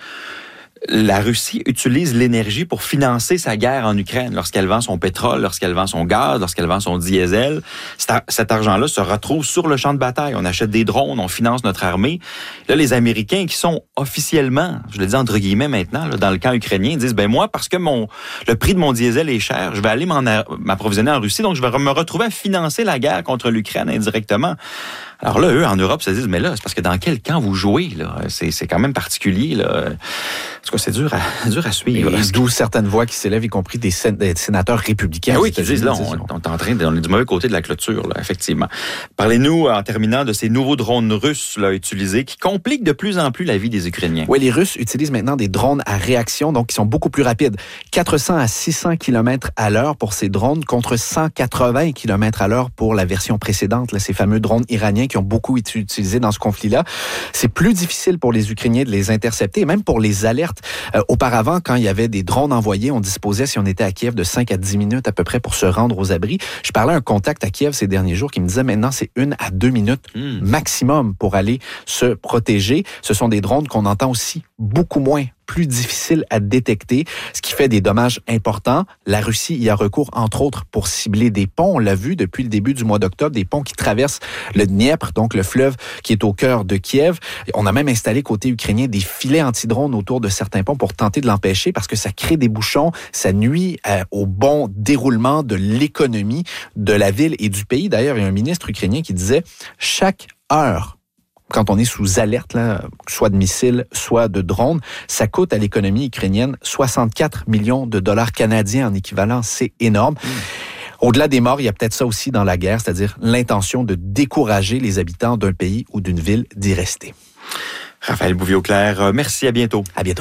la Russie utilise l'énergie pour financer sa guerre en Ukraine. Lorsqu'elle vend son pétrole, lorsqu'elle vend son gaz, lorsqu'elle vend son diesel, cet argent-là se retrouve sur le champ de bataille. On achète des drones, on finance notre armée. Là, les Américains qui sont officiellement, je le dis entre guillemets maintenant, là, dans le camp ukrainien, disent, moi, parce que le prix de mon diesel est cher, je vais aller m'approvisionner en Russie, donc je vais me retrouver à financer la guerre contre l'Ukraine indirectement. Alors là, eux, en Europe, se disent, mais là, c'est parce que dans quel camp vous jouez, là? C'est quand même particulier, là. En tout cas, c'est dur à suivre. Et d'où certaines voix qui s'élèvent, y compris des sénateurs républicains. Oui, qui disent, là, on est du mauvais côté de la clôture, là, effectivement. Parlez-nous, en terminant, de ces nouveaux drones russes, là, utilisés, qui compliquent de plus en plus la vie des Ukrainiens. Oui, les Russes utilisent maintenant des drones à réaction, donc qui sont beaucoup plus rapides. 400 à 600 km à l'heure pour ces drones, contre 180 km à l'heure pour la version précédente, là, ces fameux drones iraniens qui ont beaucoup été utilisés dans ce conflit-là. C'est plus difficile pour les Ukrainiens de les intercepter, et même pour les alertes. Auparavant, quand il y avait des drones envoyés, on disposait, si on était à Kiev, de 5 à 10 minutes à peu près pour se rendre aux abris. Je parlais à un contact à Kiev ces derniers jours qui me disait maintenant, c'est 1 à 2 minutes maximum pour aller se protéger. Ce sont des drones qu'on entend aussi beaucoup moins, plus difficile à détecter, ce qui fait des dommages importants. La Russie y a recours, entre autres, pour cibler des ponts. On l'a vu depuis le début du mois d'octobre, des ponts qui traversent le Dniepr, donc le fleuve qui est au cœur de Kiev. On a même installé côté ukrainien des filets anti-drones autour de certains ponts pour tenter de l'empêcher, parce que ça crée des bouchons, ça nuit au bon déroulement de l'économie de la ville et du pays. D'ailleurs, il y a un ministre ukrainien qui disait « Chaque heure quand on est sous alerte, là, soit de missiles, soit de drones, ça coûte à l'économie ukrainienne 64 millions de dollars canadiens en équivalent. C'est énorme. Au-delà des morts, il y a peut-être ça aussi dans la guerre, c'est-à-dire l'intention de décourager les habitants d'un pays ou d'une ville d'y rester. Raphaël Bouvier-Auclair, merci, à bientôt. À bientôt.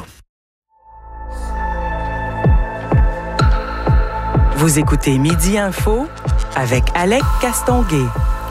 Vous écoutez Midi Info avec Alec Castonguay.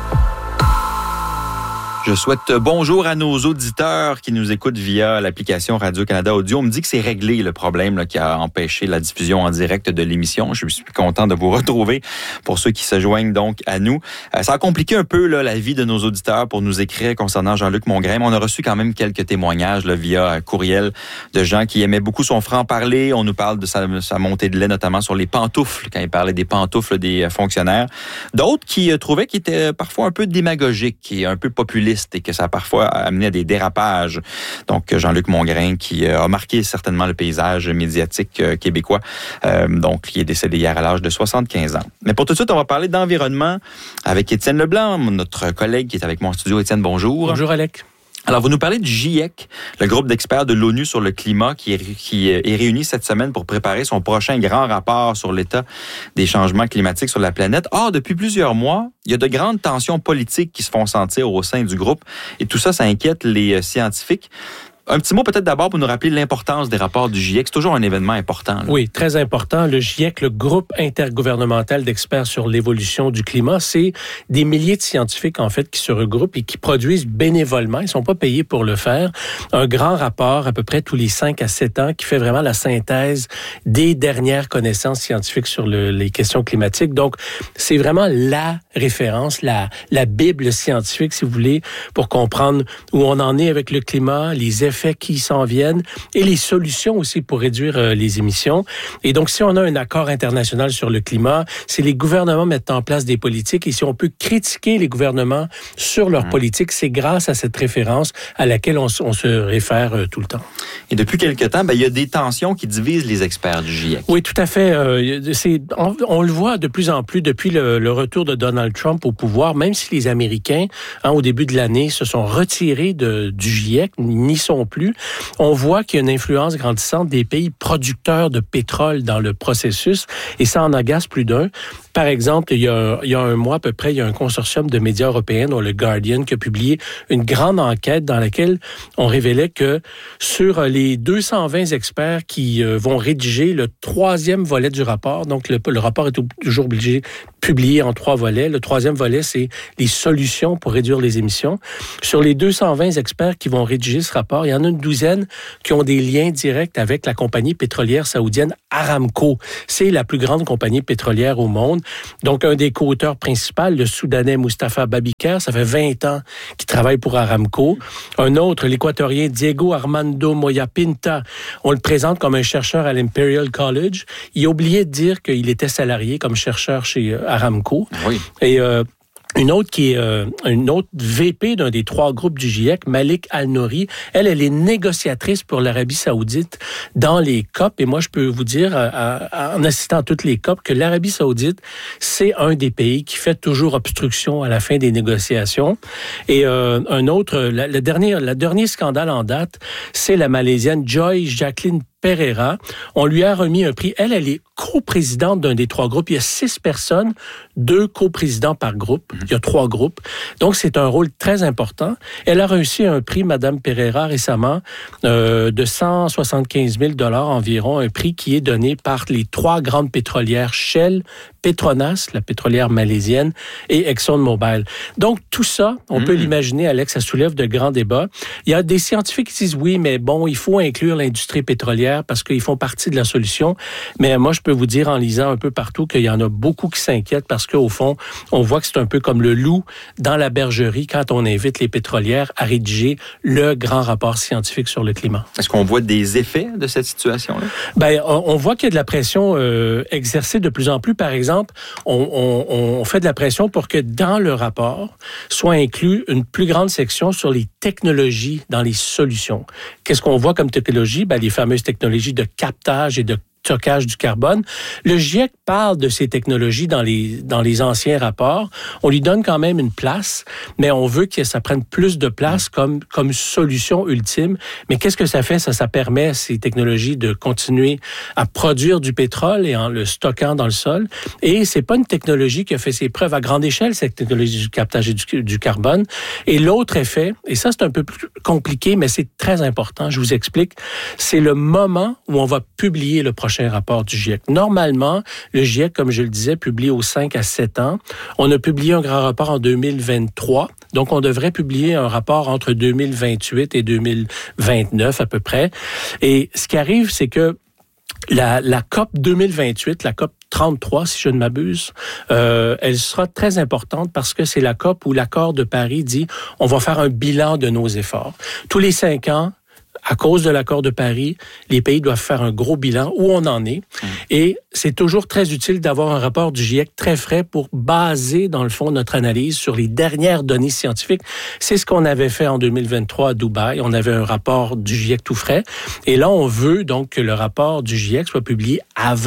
Je souhaite bonjour à nos auditeurs qui nous écoutent via l'application Radio-Canada Audio. On me dit que c'est réglé le problème là, qui a empêché la diffusion en direct de l'émission. Je suis content de vous retrouver pour ceux qui se joignent donc à nous. Ça a compliqué un peu là, la vie de nos auditeurs pour nous écrire concernant Jean-Luc Mongrain. On a reçu quand même quelques témoignages là, via courriel de gens qui aimaient beaucoup son franc-parler. On nous parle de sa montée de lait, notamment sur les pantoufles, quand il parlait des pantoufles des fonctionnaires. D'autres qui trouvaient qu'il était parfois un peu démagogique et un peu populiste, et que ça a parfois amené à des dérapages. Donc, Jean-Luc Mongrain, qui a marqué certainement le paysage médiatique québécois, donc qui est décédé hier à l'âge de 75 ans. Mais pour tout de suite, on va parler d'environnement avec Étienne Leblanc, notre collègue qui est avec moi en studio. Étienne, bonjour. Bonjour, Alec. Alors, vous nous parlez du GIEC, le groupe d'experts de l'ONU sur le climat qui est réuni cette semaine pour préparer son prochain grand rapport sur l'état des changements climatiques sur la planète. Or, depuis plusieurs mois, il y a de grandes tensions politiques qui se font sentir au sein du groupe et tout ça, ça inquiète les scientifiques. Un petit mot peut-être d'abord pour nous rappeler l'importance des rapports du GIEC. C'est toujours un événement important. Là. Oui, très important. Le GIEC, le groupe intergouvernemental d'experts sur l'évolution du climat, c'est des milliers de scientifiques, en fait, qui se regroupent et qui produisent bénévolement, ils ne sont pas payés pour le faire, un grand rapport à peu près tous les 5 à 7 ans qui fait vraiment la synthèse des dernières connaissances scientifiques sur les questions climatiques. Donc, c'est vraiment la référence, la Bible scientifique, si vous voulez, pour comprendre où on en est avec le climat, les effets qui s'en viennent et les solutions aussi pour réduire les émissions. Et donc, si on a un accord international sur le climat, si les gouvernements mettent en place des politiques et si on peut critiquer les gouvernements sur leurs politiques, c'est grâce à cette référence à laquelle on se réfère tout le temps. Et depuis quelque temps, il y a des tensions qui divisent les experts du GIEC. Oui, tout à fait. On le voit de plus en plus depuis le retour de Donald Trump au pouvoir, même si les Américains, au début de l'année, se sont retirés du GIEC, n'y sont plus, on voit qu'il y a une influence grandissante des pays producteurs de pétrole dans le processus et ça en agace plus d'un. Par exemple, il y a un mois à peu près, il y a un consortium de médias européens, dont le Guardian, qui a publié une grande enquête dans laquelle on révélait que sur les 220 experts qui vont rédiger le 3e volet du rapport, donc le rapport est toujours obligé publié en 3 volets. Le 3e volet, c'est les solutions pour réduire les émissions. Sur les 220 experts qui vont rédiger ce rapport, il y en a une douzaine qui ont des liens directs avec la compagnie pétrolière saoudienne Aramco. C'est la plus grande compagnie pétrolière au monde. Donc, un des co-auteurs principaux, le Soudanais Mustafa Babikar, ça fait 20 ans qu'il travaille pour Aramco. Un autre, l'Équatorien Diego Armando Moya Pinta, on le présente comme un chercheur à l'Imperial College. Il a oublié de dire qu'il était salarié comme chercheur chez Aramco. Oui. Et une autre qui est une autre VP d'un des 3 groupes du GIEC, Malik Al-Nouri, elle est négociatrice pour l'Arabie Saoudite dans les COP. Et moi, je peux vous dire, en assistant à toutes les COP, que l'Arabie Saoudite, c'est un des pays qui fait toujours obstruction à la fin des négociations. Et un autre, le dernier scandale en date, c'est la Malaisienne Joy Jacqueline Pereira. On lui a remis un prix. Elle est coprésidente d'un des 3 groupes. Il y a 6 personnes, 2 coprésidents par groupe. Il y a 3 groupes. Donc, c'est un rôle très important. Elle a reçu un prix, Madame Pereira, récemment, de 175 000 $ environ, un prix qui est donné par les 3 grandes pétrolières Shell, Petronas, la pétrolière malaisienne, et ExxonMobil. Donc, tout ça, on peut l'imaginer, Alex, ça soulève de grands débats. Il y a des scientifiques qui disent, oui, mais bon, il faut inclure l'industrie pétrolière parce qu'ils font partie de la solution. Mais moi, je peux vous dire, en lisant un peu partout, qu'il y en a beaucoup qui s'inquiètent parce qu'au fond, on voit que c'est un peu comme le loup dans la bergerie quand on invite les pétrolières à rédiger le grand rapport scientifique sur le climat. Est-ce qu'on voit des effets de cette situation-là? On voit qu'il y a de la pression exercée de plus en plus. Par exemple, on fait de la pression pour que dans le rapport soit inclus une plus grande section sur les technologies dans les solutions. Qu'est-ce qu'on voit comme technologie? Les fameuses technologies de captage et de stockage du carbone. Le GIEC parle de ces technologies dans les anciens rapports. On lui donne quand même une place, mais on veut que ça prenne plus de place comme solution ultime. Mais qu'est-ce que ça fait? Ça permet à ces technologies de continuer à produire du pétrole et en le stockant dans le sol. Et c'est pas une technologie qui a fait ses preuves à grande échelle, cette technologie du captage et du carbone. Et l'autre effet, et ça c'est un peu plus compliqué, mais c'est très important, je vous explique, c'est le moment où on va publier le prochain rapport du GIEC. Normalement, le GIEC, comme je le disais, publie aux 5 à 7 ans. On a publié un grand rapport en 2023. Donc, on devrait publier un rapport entre 2028 et 2029 à peu près. Et ce qui arrive, c'est que la COP 2028, la COP 33, si je ne m'abuse, elle sera très importante parce que c'est la COP où l'accord de Paris dit on va faire un bilan de nos efforts. Tous les 5 ans, à cause de l'accord de Paris, les pays doivent faire un gros bilan où on en est. Et c'est toujours très utile d'avoir un rapport du GIEC très frais pour baser, dans le fond, notre analyse sur les dernières données scientifiques. C'est ce qu'on avait fait en 2023 à Dubaï. On avait un rapport du GIEC tout frais. Et là, on veut donc que le rapport du GIEC soit publié avant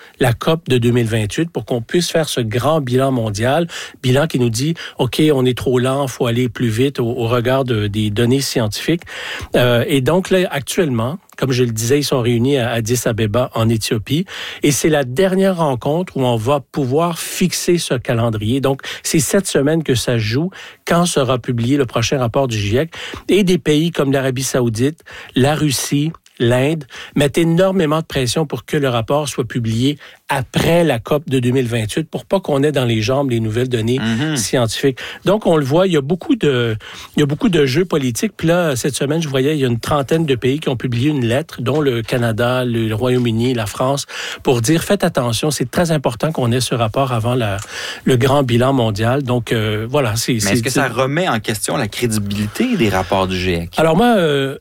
la COP de 2028 pour qu'on puisse faire ce grand bilan mondial, bilan qui nous dit, OK, on est trop lent, faut aller plus vite au regard des données scientifiques. Et donc, là, actuellement, comme je le disais, ils sont réunis à Addis Abeba, en Éthiopie. Et c'est la dernière rencontre où on va pouvoir fixer ce calendrier. Donc, c'est cette semaine que ça joue quand sera publié le prochain rapport du GIEC. Et des pays comme l'Arabie Saoudite, la Russie, l'Inde mettent énormément de pression pour que le rapport soit publié après la COP de 2028 pour pas qu'on ait dans les jambes les nouvelles données scientifiques. Donc, on le voit, il y a beaucoup de jeux politiques. Puis là, cette semaine, je voyais, il y a une trentaine de pays qui ont publié une lettre, dont le Canada, le Royaume-Uni, la France, pour dire, faites attention, c'est très important qu'on ait ce rapport avant le grand bilan mondial. Donc, voilà. Mais est-ce que ça remet en question la crédibilité des rapports du GIEC? Alors moi,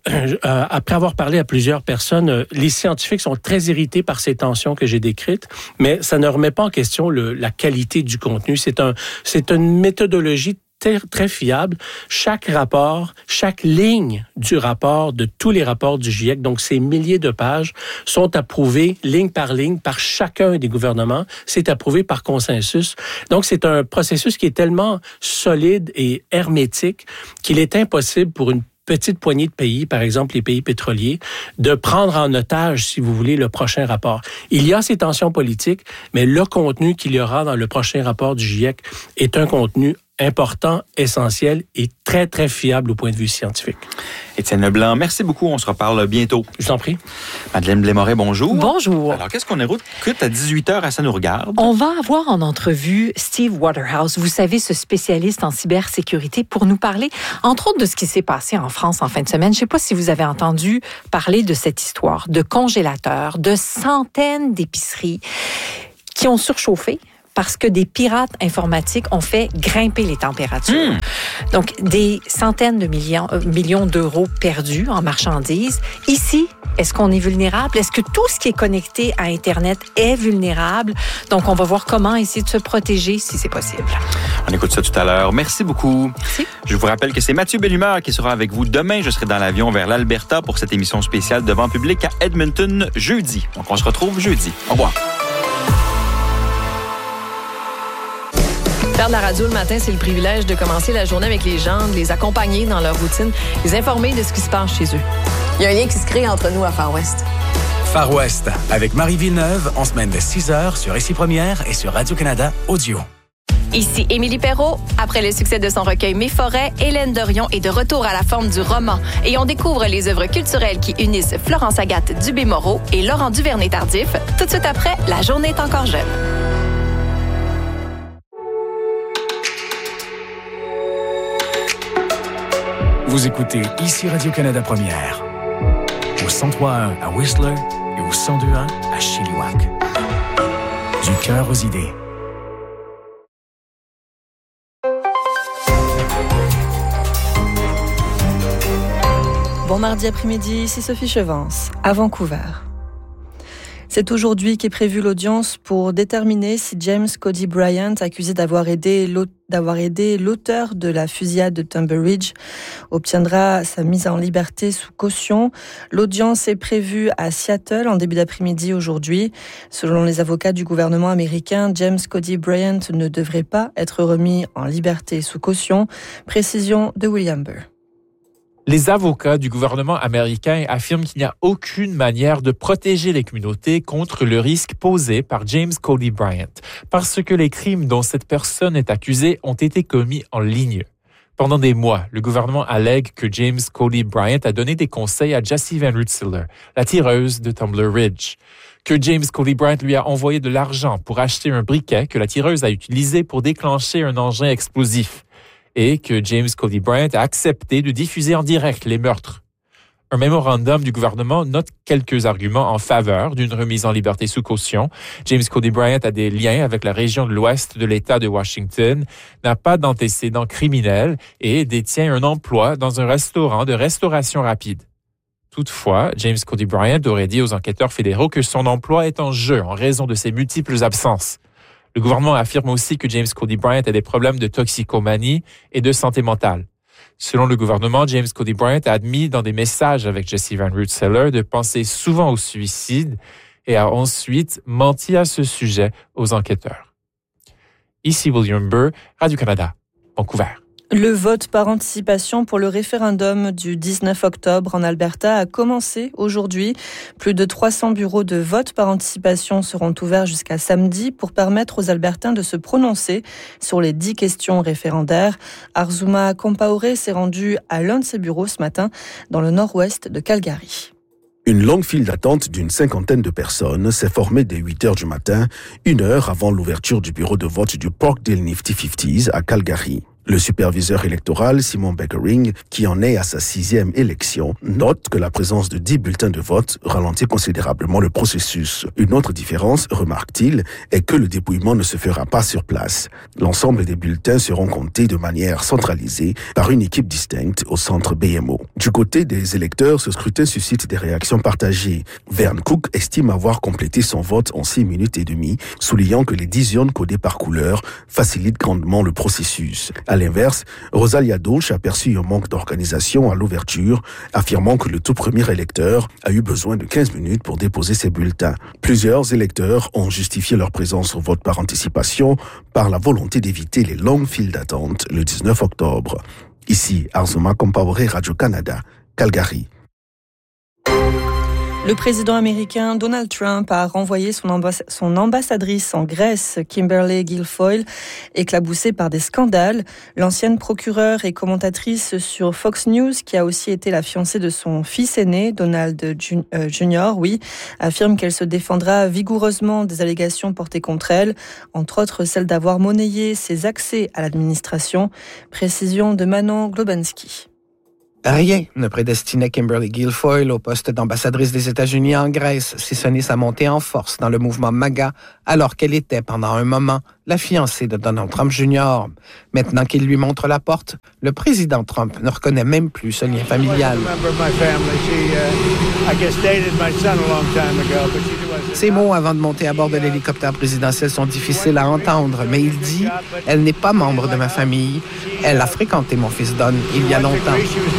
après avoir parlé à plusieurs personnes, les scientifiques sont très irrités par ces tensions que j'ai décrites, mais ça ne remet pas en question la qualité du contenu. C'est une méthodologie très fiable. Chaque rapport, chaque ligne du rapport, de tous les rapports du GIEC, donc ces milliers de pages, sont approuvées ligne par ligne par chacun des gouvernements. C'est approuvé par consensus. Donc, c'est un processus qui est tellement solide et hermétique qu'il est impossible pour une petite poignée de pays, par exemple les pays pétroliers, de prendre en otage, si vous voulez, le prochain rapport. Il y a ces tensions politiques, mais le contenu qu'il y aura dans le prochain rapport du GIEC est un contenu important, essentiel et très, très fiable au point de vue scientifique. Étienne Leblanc, merci beaucoup. On se reparle bientôt. Je vous en prie. Madeleine Blais-Moret, bonjour. Bonjour. Alors, qu'est-ce qu'on écoute à 18h à Ça nous regarde? On va avoir en entrevue Steve Waterhouse, vous savez, ce spécialiste en cybersécurité, pour nous parler, entre autres, de ce qui s'est passé en France en fin de semaine. Je ne sais pas si vous avez entendu parler de cette histoire de congélateurs, de centaines d'épiceries qui ont surchauffé parce que des pirates informatiques ont fait grimper les températures. Donc, des centaines de millions d'euros perdus en marchandises. Ici, est-ce qu'on est vulnérable? Est-ce que tout ce qui est connecté à Internet est vulnérable? Donc, on va voir comment essayer de se protéger si c'est possible. On écoute ça tout à l'heure. Merci beaucoup. Merci. Je vous rappelle que c'est Mathieu Bellumeur qui sera avec vous demain. Je serai dans l'avion vers l'Alberta pour cette émission spéciale devant public à Edmonton jeudi. Donc, on se retrouve jeudi. Au revoir. Faire de la radio le matin, c'est le privilège de commencer la journée avec les gens, de les accompagner dans leur routine, les informer de ce qui se passe chez eux. Il y a un lien qui se crée entre nous à Far West. Far West, avec Marie Villeneuve, en semaine de 6h sur Ici Première et sur Radio-Canada Audio. Ici Émilie Perrault. Après le succès de son recueil Mes forêts, Hélène Dorion est de retour à la forme du roman et on découvre les œuvres culturelles qui unissent Florence Agathe Dubé-Moreau et Laurent Duvernay-Tardif. Tout de suite après, La journée est encore jeune. Vous écoutez Ici Radio-Canada Première, au 103.1 à Whistler et au 102.1 à Chilliwack. Du cœur aux idées. Bon mardi après-midi, ici Sophie Chevance, à Vancouver. C'est aujourd'hui qu'est prévue l'audience pour déterminer si James Cody Bryant, accusé d'avoir aidé l'auteur de la fusillade de Tunbridge, obtiendra sa mise en liberté sous caution. L'audience est prévue à Seattle en début d'après-midi aujourd'hui. Selon les avocats du gouvernement américain, James Cody Bryant ne devrait pas être remis en liberté sous caution. Précision de William Burr. Les avocats du gouvernement américain affirment qu'il n'y a aucune manière de protéger les communautés contre le risque posé par James Cody Bryant, parce que les crimes dont cette personne est accusée ont été commis en ligne. Pendant des mois, le gouvernement allègue que James Cody Bryant a donné des conseils à Jessie Van Rutzler, la tireuse de Tumbler Ridge, que James Cody Bryant lui a envoyé de l'argent pour acheter un briquet que la tireuse a utilisé pour déclencher un engin explosif, et que James Cody Bryant a accepté de diffuser en direct les meurtres. Un mémorandum du gouvernement note quelques arguments en faveur d'une remise en liberté sous caution. James Cody Bryant a des liens avec la région de l'Ouest de l'État de Washington, n'a pas d'antécédents criminels et détient un emploi dans un restaurant de restauration rapide. Toutefois, James Cody Bryant aurait dit aux enquêteurs fédéraux que son emploi est en jeu en raison de ses multiples absences. Le gouvernement affirme aussi que James Cody Bryant a des problèmes de toxicomanie et de santé mentale. Selon le gouvernement, James Cody Bryant a admis dans des messages avec Jessie Van Rutzler de penser souvent au suicide et a ensuite menti à ce sujet aux enquêteurs. Ici William Burr, Radio-Canada, Vancouver. Le vote par anticipation pour le référendum du 19 octobre en Alberta a commencé aujourd'hui. Plus de 300 bureaux de vote par anticipation seront ouverts jusqu'à samedi pour permettre aux Albertains de se prononcer sur les 10 questions référendaires. Arzuma Compaoré s'est rendu à l'un de ces bureaux ce matin dans le nord-ouest de Calgary. Une longue file d'attente d'une 50aine de personnes s'est formée dès 8 heures du matin, 1 heure avant l'ouverture du bureau de vote du Parkdale Nifty 50s à Calgary. Le superviseur électoral, Simon Beckering, qui en est à sa 6e élection, note que la présence de 10 bulletins de vote ralentit considérablement le processus. Une autre différence, remarque-t-il, est que le dépouillement ne se fera pas sur place. L'ensemble des bulletins seront comptés de manière centralisée par une équipe distincte au centre BMO. Du côté des électeurs, ce scrutin suscite des réactions partagées. Vern Cook estime avoir complété son vote en 6 minutes et demie, soulignant que les 10 urnes codées par couleur facilitent grandement le processus. À l'inverse, Rosalia Dolch a perçu un manque d'organisation à l'ouverture, affirmant que le tout premier électeur a eu besoin de 15 minutes pour déposer ses bulletins. Plusieurs électeurs ont justifié leur présence au vote par anticipation par la volonté d'éviter les longues files d'attente le 19 octobre. Ici, Arzuma Compaoré, Radio-Canada, Calgary. Le président américain Donald Trump a renvoyé son ambassadrice en Grèce, Kimberly Guilfoyle, éclaboussée par des scandales. L'ancienne procureure et commentatrice sur Fox News, qui a aussi été la fiancée de son fils aîné, Donald Jr., affirme qu'elle se défendra vigoureusement des allégations portées contre elle, entre autres celle d'avoir monnayé ses accès à l'administration. Précision de Manon Globanski. Rien ne prédestinait Kimberly Guilfoyle au poste d'ambassadrice des États-Unis en Grèce, si ce n'est sa montée en force dans le mouvement MAGA, alors qu'elle était, pendant un moment, la fiancée de Donald Trump Jr. Maintenant qu'il lui montre la porte, le président Trump ne reconnaît même plus ce lien familial. Ces mots avant de monter à bord de l'hélicoptère présidentiel sont difficiles à entendre, mais il dit « Elle n'est pas membre de ma famille. Elle a fréquenté mon fils Don il y a longtemps. »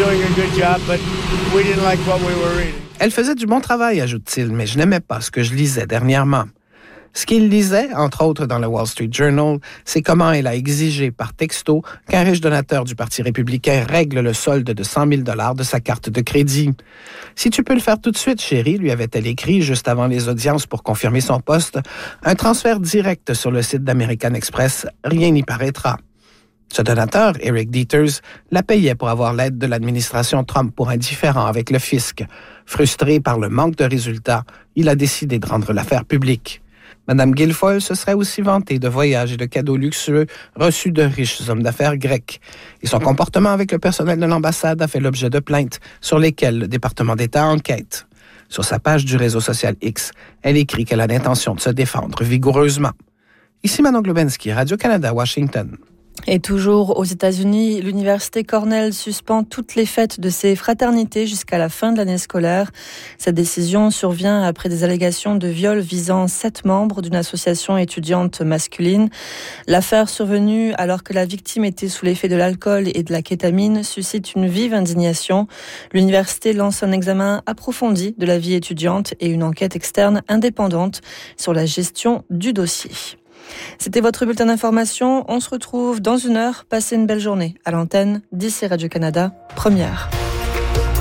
Elle faisait du bon travail, ajoute-t-il, mais je n'aimais pas ce que je lisais dernièrement. Ce qu'il lisait, entre autres dans le Wall Street Journal, c'est comment elle a exigé par texto qu'un riche donateur du Parti républicain règle le solde de 100 000 $ de sa carte de crédit. « Si tu peux le faire tout de suite, chérie », lui avait-elle écrit juste avant les audiences pour confirmer son poste, un transfert direct sur le site d'American Express, rien n'y paraîtra. Ce donateur, Eric Dieters, la payait pour avoir l'aide de l'administration Trump pour un différend avec le fisc. Frustré par le manque de résultats, il a décidé de rendre l'affaire publique. Mme Guilfoyle se serait aussi vantée de voyages et de cadeaux luxueux reçus de riches hommes d'affaires grecs. Et son comportement avec le personnel de l'ambassade a fait l'objet de plaintes sur lesquelles le département d'État enquête. Sur sa page du réseau social X, elle écrit qu'elle a l'intention de se défendre vigoureusement. Ici Manon Globanski, Radio-Canada, Washington. Et toujours aux États-Unis, l'université Cornell suspend toutes les fêtes de ses fraternités jusqu'à la fin de l'année scolaire. Cette décision survient après des allégations de viol visant 7 membres d'une association étudiante masculine. L'affaire survenue alors que la victime était sous l'effet de l'alcool et de la kétamine suscite une vive indignation. L'université lance un examen approfondi de la vie étudiante et une enquête externe indépendante sur la gestion du dossier. C'était votre bulletin d'information. On se retrouve dans 1 heure. Passez une belle journée à l'antenne d'ici Radio-Canada, première.